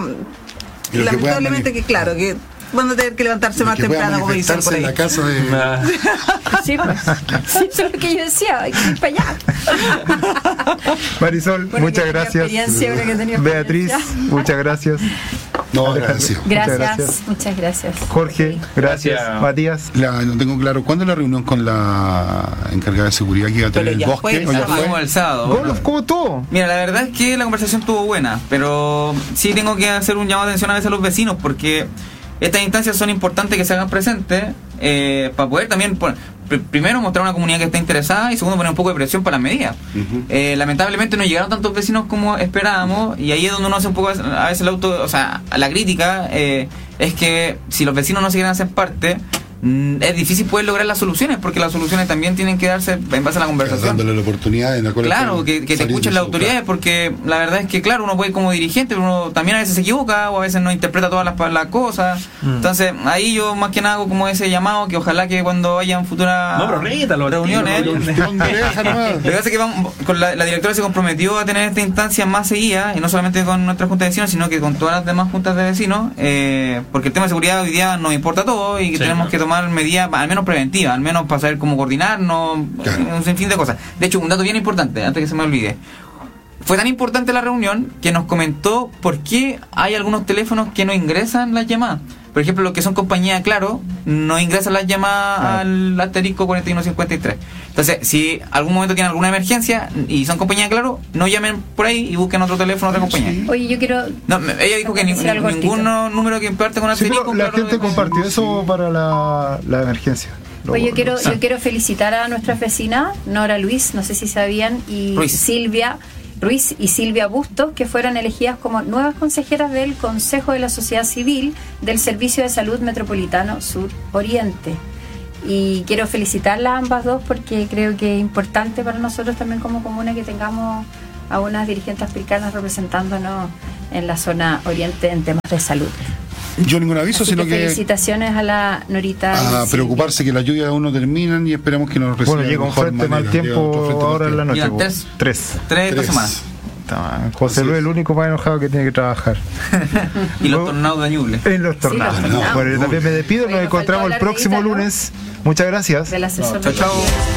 Y los que
lamentablemente
puedan
que claro, que van a tener que levantarse más
que pueda
temprano, como dicen por
manifestarse
ahí.
en la casa de...
Ah,
Sí, pues. Sí, eso es lo que yo decía, hay que ir para allá.
Marisol,
Bueno,
muchas
que tenía
gracias.
experiencia, una que tenía
Beatriz,
experiencia.
muchas gracias.
No,
Alejandro,
agradecido.
muchas
Gracias, muchas gracias.
Jorge, gracias.
Gracias.
Matías.
La- no tengo claro, ¿cuándo es la reunión con la encargada de seguridad que iba a tener
Pero
el
ya
bosque?
fue,
¿O ya
ya
fue?
Fuimos el sábado.
Golof, ¿cómo estuvo?
Mira, la verdad es que la conversación estuvo buena, pero sí tengo que hacer un llamado de atención a veces a los vecinos, porque estas instancias son importantes que se hagan presentes eh, para poder también, pon- pr- primero, mostrar una comunidad que está interesada y segundo, poner un poco de presión para las medidas.
Ujú.
Eh, lamentablemente no llegaron tantos vecinos como esperábamos y ahí es donde uno hace un poco a veces el auto, o sea, la crítica eh, es que si los vecinos no se quieren hacer parte, es difícil poder lograr las soluciones, porque las soluciones también tienen que darse en base a la conversación.
Dándole la oportunidad en la cual
claro, que, que te escuchen las autoridades, porque la verdad es que, claro, uno puede como dirigente, pero uno también a veces se equivoca o a veces no interpreta todas las, las cosas. Mm. Entonces, ahí yo más que nada hago como ese llamado, que ojalá que cuando hayan futuras
no, pero
reuniones, lo que pasa es que vamos, con la, la directora se comprometió a tener esta instancia más seguida, y no solamente con nuestra junta de vecinos, sino que con todas las demás juntas de vecinos, eh, porque el tema de seguridad hoy día nos importa a todos y que sí, tenemos claro. que tomar medidas al menos preventivas, al menos para saber cómo coordinarnos, claro. un sinfín de cosas. De hecho, un dato bien importante, antes que se me olvide, fue tan importante la reunión que nos comentó por qué hay algunos teléfonos que no ingresan las llamadas. Por ejemplo, los que son compañía Claro, no ingresan las llamadas ah. al asterisco cuarenta y uno cincuenta y tres. Entonces, si algún momento tienen alguna emergencia y son compañía Claro, no llamen por ahí y busquen otro teléfono, otra compañía.
Sí. Oye, yo quiero...
No, ella dijo que ni, ningún número que parte con asterisco...
Sí, la gente compartió eso para la, la emergencia.
Oye, yo quiero, yo quiero felicitar a nuestras vecinas, Nora Luis, no sé si sabían, y Ruiz. Silvia... Ruiz y Silvia Bustos, que fueron elegidas como nuevas consejeras del Consejo de la Sociedad Civil del Servicio de Salud Metropolitano Sur Oriente. Y quiero felicitarlas a ambas dos porque creo que es importante para nosotros también como comuna que tengamos a unas dirigentes pircanas representándonos en la zona oriente en temas de salud.
Yo ningún aviso,
así
sino
que
que
felicitaciones a la Norita.
A preocuparse que las lluvias aún no terminan y esperemos que nos reciban.
Bueno, llega un frente mal tiempo ahora en la noche.
Tres,
tres.
Tres, dos semanas.
José Luis es el único más enojado que tiene que trabajar.
Y los tornados de Ñuble.
En los tornados. Sí, los tornados. Bueno, yo también me despido. Nos encontramos el próximo lunes. Muchas gracias.
Del asesor.
Chao, chao.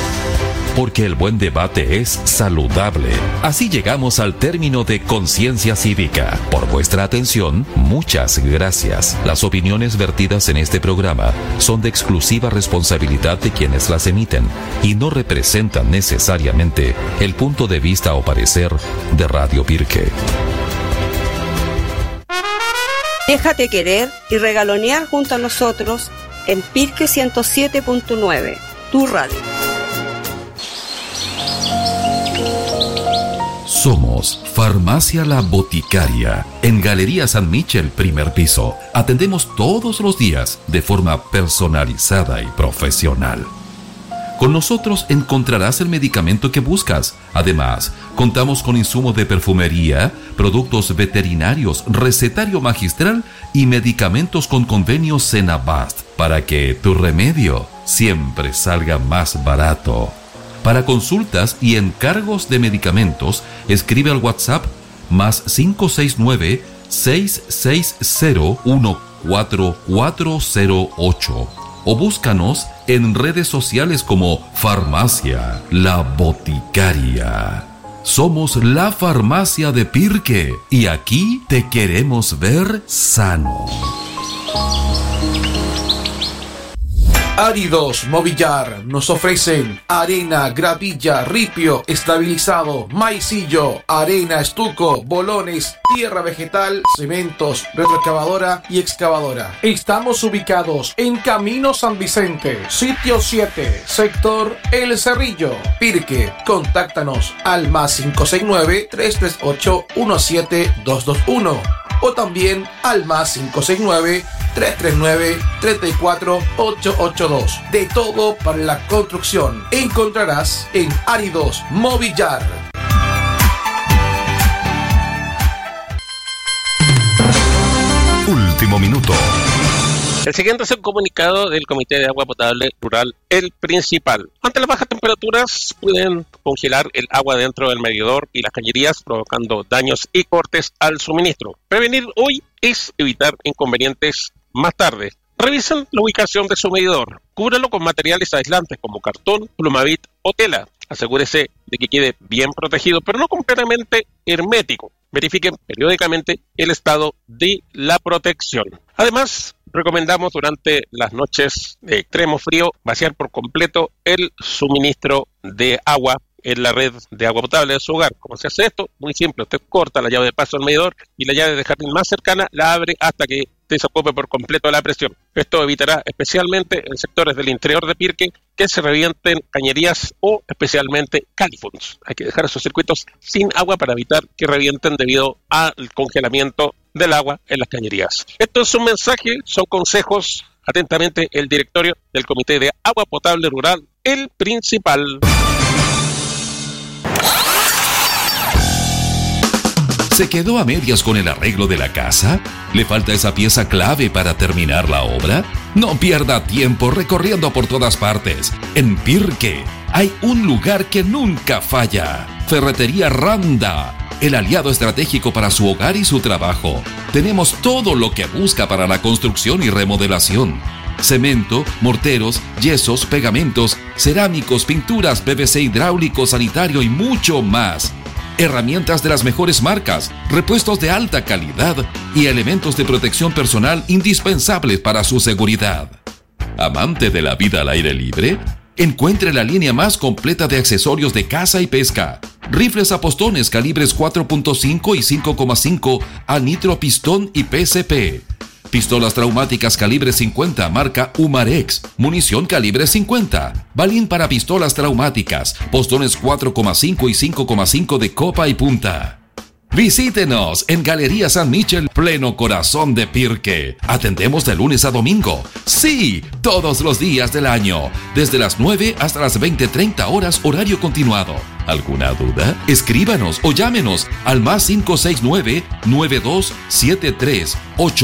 Porque el buen debate es saludable. Así llegamos al término de Conciencia Cívica. Por vuestra atención, muchas gracias. Las opiniones vertidas en este programa son de exclusiva responsabilidad de quienes las emiten y no representan necesariamente el punto de vista o parecer de Radio Pirque.
Déjate querer y regalonear junto a nosotros en Pirque ciento siete punto nueve, tu radio.
Somos Farmacia La Boticaria, en Galería San Michel, primer piso. Atendemos todos los días de forma personalizada y profesional. Con nosotros encontrarás el medicamento que buscas. Además, contamos con insumos de perfumería, productos veterinarios, recetario magistral y medicamentos con convenios Senabast para que tu remedio siempre salga más barato. Para consultas y encargos de medicamentos, escribe al WhatsApp más cinco seis nueve, seis seis cero, uno cuatro cuatro cero ocho o búscanos en redes sociales como Farmacia La Boticaria. Somos la farmacia de Pirque y aquí te queremos ver sano.
Áridos Movillar nos ofrecen arena, gravilla, ripio, estabilizado, maicillo, arena, estuco, bolones, tierra vegetal, cementos, retroexcavadora y excavadora. Estamos ubicados en Camino San Vicente, sitio siete, sector El Cerrillo, Pirque. Contáctanos al más cinco seis nueve, tres tres ocho, uno siete dos dos uno o también al más cinco seis nueve, tres tres nueve, tres cuatro ocho ocho dos. De todo para la construcción encontrarás en Áridos Movillar.
Último minuto.
El siguiente es el comunicado del Comité de Agua Potable Rural El Principal. Ante las bajas temperaturas pueden congelar el agua dentro del medidor y las cañerías, provocando daños y cortes al suministro. Prevenir hoy es evitar inconvenientes más tarde. Revisen la ubicación de su medidor. Cúbralo con materiales aislantes como cartón, plumavit o tela. Asegúrese de que quede bien protegido, pero no completamente hermético. Verifiquen periódicamente el estado de la protección. Además, recomendamos durante las noches de extremo frío vaciar por completo el suministro de agua en la red de agua potable de su hogar. ¿Cómo se hace esto? Muy simple, usted corta la llave de paso del medidor y la llave de jardín más cercana la abre hasta que desocupe por completo la presión. Esto evitará especialmente en sectores del interior de Pirque que se revienten cañerías o especialmente califunds. Hay que dejar esos circuitos sin agua para evitar que revienten debido al congelamiento del agua en las cañerías. Esto es un mensaje, son consejos Atentamente, el directorio del Comité de Agua Potable Rural, El Principal.
¿Se quedó a medias con el arreglo de la casa? ¿Le falta esa pieza clave para terminar la obra? No pierda tiempo recorriendo por todas partes. En Pirque hay un lugar que nunca falla. Ferretería Randa, el aliado estratégico para su hogar y su trabajo. Tenemos todo lo que busca para la construcción y remodelación. Cemento, morteros, yesos, pegamentos, cerámicos, pinturas, P V C hidráulico, sanitario y mucho más. Herramientas de las mejores marcas, repuestos de alta calidad y elementos de protección personal indispensables para su seguridad. ¿Amante de la vida al aire libre? Encuentre la línea más completa de accesorios de caza y pesca. Rifles a postones calibres cuatro punto cinco y cinco coma cinco a nitro pistón y P C P. Pistolas traumáticas calibre cincuenta marca Umarex. Munición calibre cincuenta. Balín para pistolas traumáticas. Postones cuatro coma cinco y cinco coma cinco de copa y punta. Visítenos en Galería San Michel, pleno corazón de Pirque. Atendemos de lunes a domingo. Sí, todos los días del año. Desde las nueve hasta las veinte treinta horas horario continuado. ¿Alguna duda? Escríbanos o llámenos al más cinco seis nueve, nueve dos siete tres, ocho